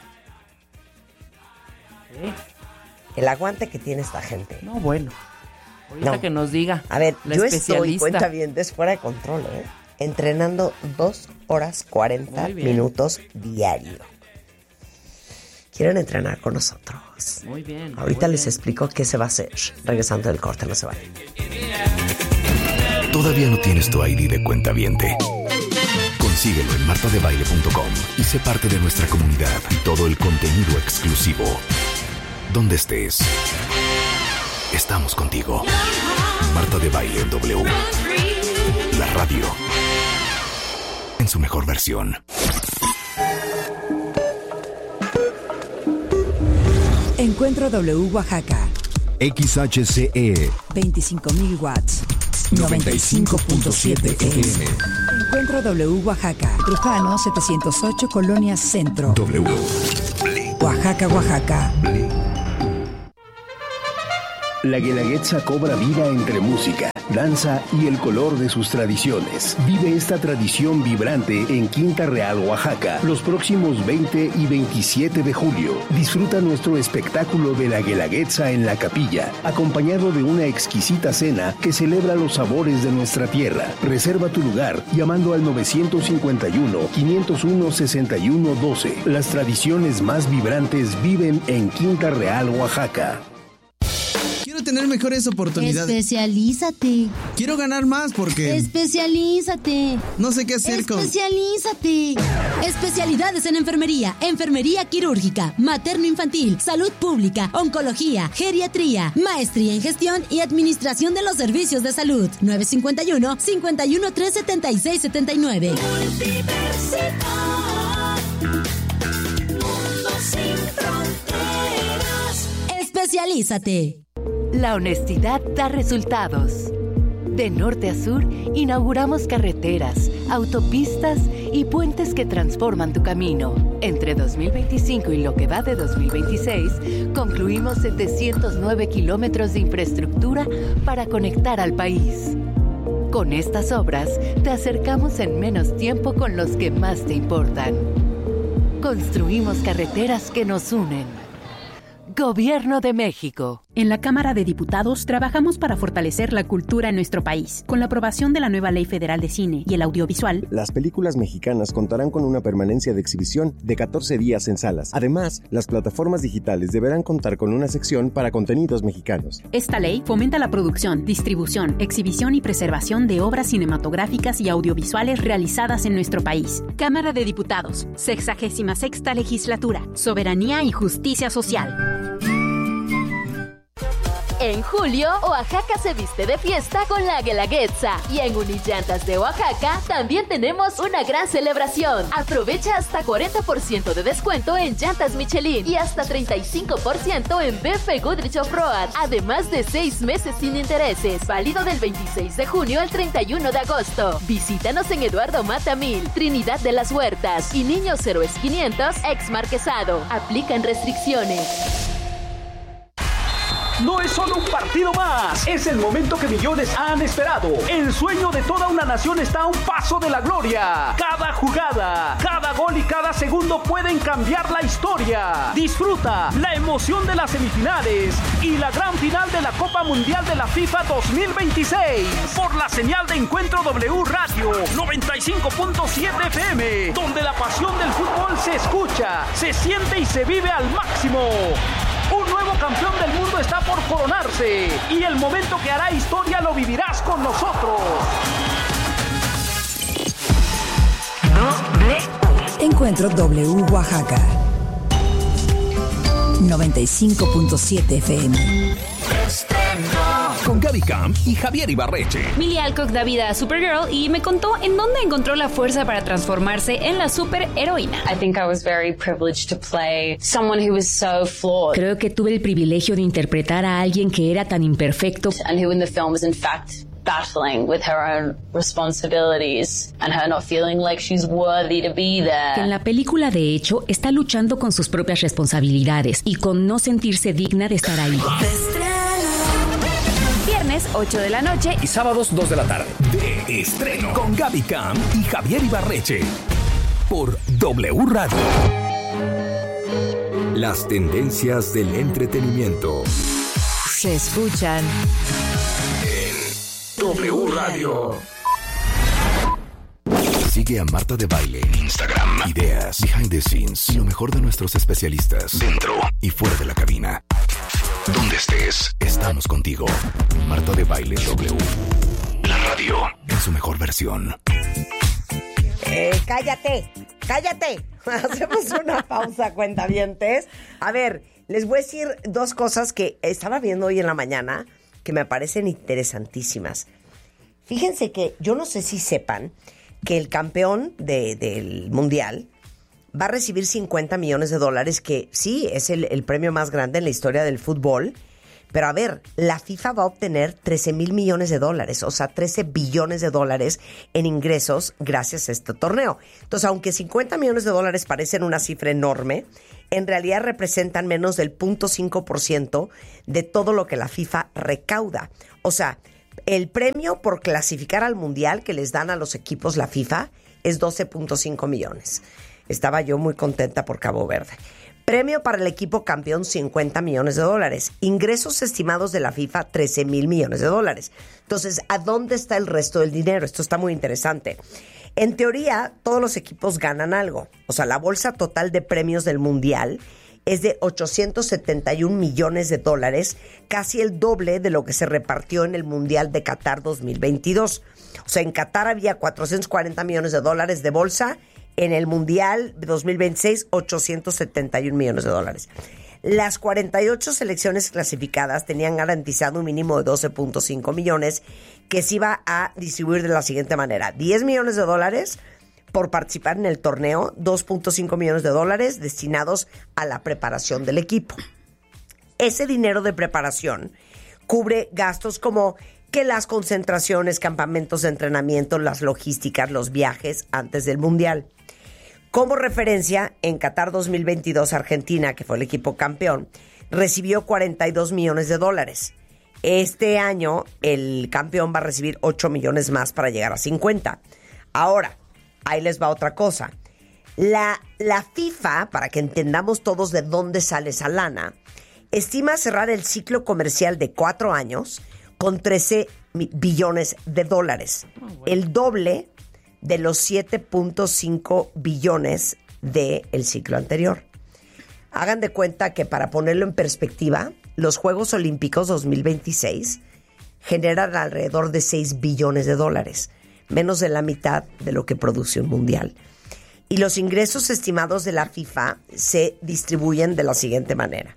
El aguante que tiene esta gente.
No, bueno. Ahorita
No.
que nos diga.
A ver,
la
yo estoy,
especialista.
cuenta bien, fuera de control, ¿eh? Entrenando 2 horas 40
Muy bien.
minutos diario. quieren entrenar con nosotros.
Muy bien.
Ahorita
muy
les
bien.
explico qué se va a hacer. Regresando del corte, no se vayan.
¿Todavía no tienes tu ID de cuentaviente? Consíguelo en martadebaile.com y sé parte de nuestra comunidad y todo el contenido exclusivo. Donde estés, estamos contigo. Marta de Baile en W. La radio en su mejor versión.
Encuentro W Oaxaca.
XHCE
25,000 watts. 95.7 FM. Encuentro W Oaxaca. Trujano 708 Colonia Centro.
W.
Oaxaca, Oaxaca.
La Guelaguetza cobra vida entre música, danza y el color de sus tradiciones. Vive esta tradición vibrante en Quinta Real, Oaxaca, los próximos 20 y 27 de julio. Disfruta nuestro espectáculo de la Guelaguetza en la capilla, acompañado de una exquisita cena que celebra los sabores de nuestra tierra. Reserva tu lugar llamando al 951-501-6112. Las tradiciones más vibrantes viven en Quinta Real, Oaxaca.
Quiero tener mejores oportunidades.
Especialízate.
Quiero ganar más porque...
Especialízate.
No sé qué hacer con...
Especialízate. Especialidades en enfermería, enfermería quirúrgica, materno-infantil, salud pública, oncología, geriatría, maestría en gestión y administración de los servicios de salud. 951-513-7679.
Mundo sin fronteras.
Especialízate.
La honestidad da resultados. De norte a sur, inauguramos carreteras, autopistas y puentes que transforman tu camino. Entre 2025 y lo que va de 2026, concluimos 709 kilómetros de infraestructura para conectar al país. Con estas obras, te acercamos en menos tiempo con los que más te importan. Construimos carreteras que nos unen. Gobierno de México.
En la Cámara de Diputados trabajamos para fortalecer la cultura en nuestro país. Con la aprobación de la nueva Ley Federal de Cine y el Audiovisual,
las películas mexicanas contarán con una permanencia de exhibición de 14 días en salas. Además, las plataformas digitales deberán contar con una sección para contenidos mexicanos.
Esta ley fomenta la producción, distribución, exhibición y preservación de obras cinematográficas y audiovisuales realizadas en nuestro país. Cámara de Diputados, 66ª Legislatura, Soberanía y Justicia Social.
En julio, Oaxaca se viste de fiesta con la Guelaguetza. Y en Unillantas de Oaxaca también tenemos una gran celebración. Aprovecha hasta 40% de descuento en llantas Michelin y hasta 35% en BF Goodrich Off-Road. Además de 6 meses sin intereses. Válido del 26 de junio al 31 de agosto. Visítanos en Eduardo Mata 1000, Trinidad de las Huertas y Niños Héroes 500, ex Marquesado. Aplican restricciones.
No es solo un partido más, es el momento que millones han esperado. El sueño de toda una nación está a un paso de la gloria. Cada jugada, cada gol y cada segundo pueden cambiar la historia. Disfruta la emoción de las semifinales y la gran final de la Copa Mundial de la FIFA 2026 por la señal de Encuentro W Radio 95.7 FM, donde la pasión del fútbol se escucha, se siente y se vive al máximo. Un nuevo campeón del mundo está por coronarse y el momento que hará historia lo vivirás con nosotros.
Encuentro W Oaxaca. 95.7 FM.
Con Gaby Camp y Javier Ibarreche.
Millie Alcock da vida a Supergirl y me contó en dónde encontró la fuerza para transformarse en la superheroína.
I think I was very privileged to play someone who was so flawed.
Creo que tuve el privilegio de interpretar a alguien que era tan imperfecto.
And who in the film was in fact battling with her own responsibilities and her not feeling like she's worthy to be there.
Que en la película, de hecho, está luchando con sus propias responsabilidades y con no sentirse digna de estar ahí.
Viernes, 8 de la noche
y sábados, 2 de la tarde. De estreno con Gaby Camp y Javier Ibarreche. Por W Radio. Las tendencias del entretenimiento
se escuchan
en W Radio. Sigue a Marta de Baile en Instagram. Ideas, behind the scenes y lo mejor de nuestros especialistas dentro y fuera de la cabina. Donde estés, estamos contigo. Marta de Baile W. La radio en su mejor versión.
Cállate. Hacemos una pausa, cuentavientes. A ver, les voy a decir dos cosas que estaba viendo hoy en la mañana que me parecen interesantísimas. Fíjense que yo no sé si sepan que el campeón del Mundial va a recibir $50 millones, que sí, es el premio más grande en la historia del fútbol. Pero a ver, la FIFA va a obtener $13,000 millones, o sea, $13 billones en ingresos gracias a este torneo. Entonces, aunque $50 millones parecen una cifra enorme, en realidad representan menos del 0.5% de todo lo que la FIFA recauda. O sea, el premio por clasificar al Mundial que les dan a los equipos la FIFA es 12.5 millones. Estaba yo muy contenta por Cabo Verde. Premio para el equipo campeón, $50 millones. Ingresos estimados de la FIFA, $13,000 millones. Entonces, ¿a dónde está el resto del dinero? Esto está muy interesante. En teoría, todos los equipos ganan algo. O sea, la bolsa total de premios del Mundial es de $871 millones, casi el doble de lo que se repartió en el Mundial de Qatar 2022. O sea, en Qatar había $440 millones de bolsa. En el Mundial de 2026, $871 millones. Las 48 selecciones clasificadas tenían garantizado un mínimo de 12.5 millones que se iba a distribuir de la siguiente manera. $10 millones por participar en el torneo, $2.5 millones destinados a la preparación del equipo. Ese dinero de preparación cubre gastos como que las concentraciones, campamentos de entrenamiento, las logísticas, los viajes antes del Mundial. Como referencia, en Qatar 2022, Argentina, que fue el equipo campeón, recibió $42 millones. Este año, el campeón va a recibir 8 millones más para llegar a 50. Ahora, ahí les va otra cosa. La FIFA, para que entendamos todos de dónde sale esa lana, estima cerrar el ciclo comercial de 4 años con $13 billones. El doble de los 7.5 billones del ciclo anterior. Hagan de cuenta que, para ponerlo en perspectiva, los Juegos Olímpicos 2026 generan alrededor de $6 billones, menos de la mitad de lo que produce un mundial. Y los ingresos estimados de la FIFA se distribuyen de la siguiente manera: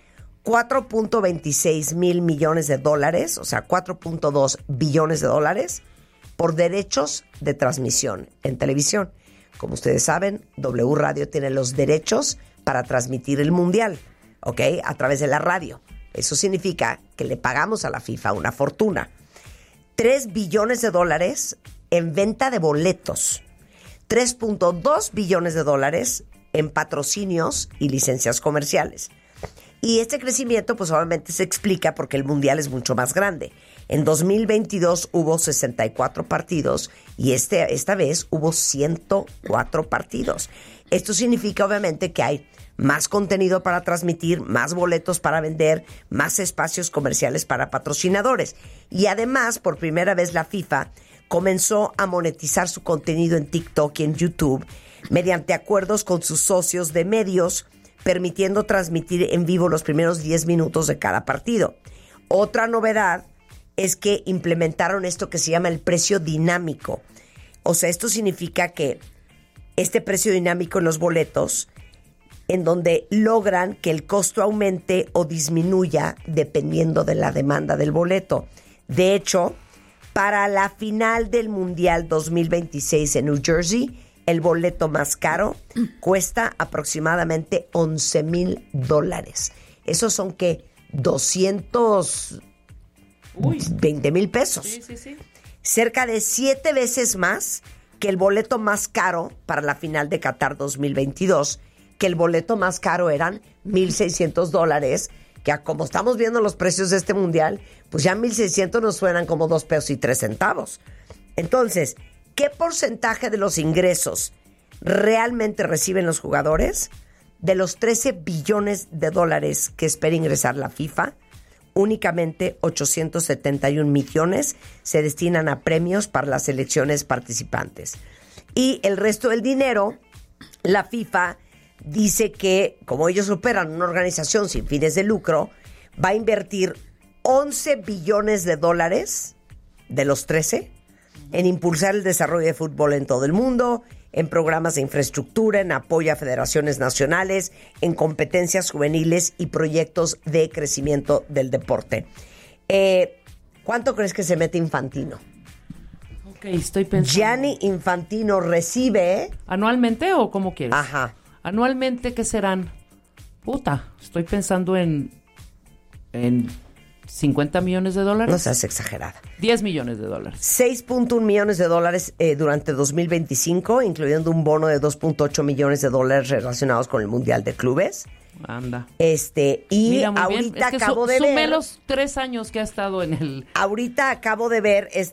$4.26 mil millones, o sea, $4.2 billones por derechos de transmisión en televisión. Como ustedes saben, W Radio tiene los derechos para transmitir el Mundial, ¿ok? A través de la radio. Eso significa que le pagamos a la FIFA una fortuna. $3 billones en venta de boletos. $3.2 billones en patrocinios y licencias comerciales. Y este crecimiento, pues obviamente se explica porque el Mundial es mucho más grande. En 2022 hubo 64 partidos y esta vez hubo 104 partidos. Esto significa obviamente que hay más contenido para transmitir, más boletos para vender, más espacios comerciales para patrocinadores. Y además, por primera vez la FIFA comenzó a monetizar su contenido en TikTok y en YouTube mediante acuerdos con sus socios de medios, permitiendo transmitir en vivo los primeros 10 minutos de cada partido. Otra novedad es que implementaron esto que se llama el precio dinámico. O sea, esto significa que este precio dinámico en los boletos, en donde logran que el costo aumente o disminuya dependiendo de la demanda del boleto. De hecho, para la final del Mundial 2026 en New Jersey, el boleto más caro cuesta aproximadamente $11,000. Esos son, ¿qué? 220,000 pesos.
Sí.
Cerca de 7 veces más que el boleto más caro para la final de Qatar 2022, que el boleto más caro eran $1,600, que como estamos viendo los precios de este mundial, pues ya 1,600 nos suenan como $2.03. Entonces, ¿qué porcentaje de los ingresos realmente reciben los jugadores? De los $13 billones que espera ingresar la FIFA, únicamente 871 millones se destinan a premios para las selecciones participantes. Y el resto del dinero, la FIFA dice que, como ellos operan una organización sin fines de lucro, va a invertir 11 billones de dólares de los 13 en impulsar el desarrollo de fútbol en todo el mundo, en programas de infraestructura, en apoyo a federaciones nacionales, en competencias juveniles y proyectos de crecimiento del deporte. ¿Cuánto crees que se mete Infantino?
Ok, estoy pensando.
Gianni Infantino recibe...
¿Anualmente o cómo quieres?
Ajá.
¿Anualmente qué serán? Puta, estoy pensando en 50 millones de dólares.
No seas exagerada.
10 millones de dólares.
6.1 millones de dólares durante 2025, incluyendo un bono de 2.8 millones de dólares relacionados con el Mundial de Clubes.
Anda.
Y
mira, muy
ahorita
bien. Es que
acabo de ver...
sumé los 3 años que ha estado en el...
Ahorita acabo de ver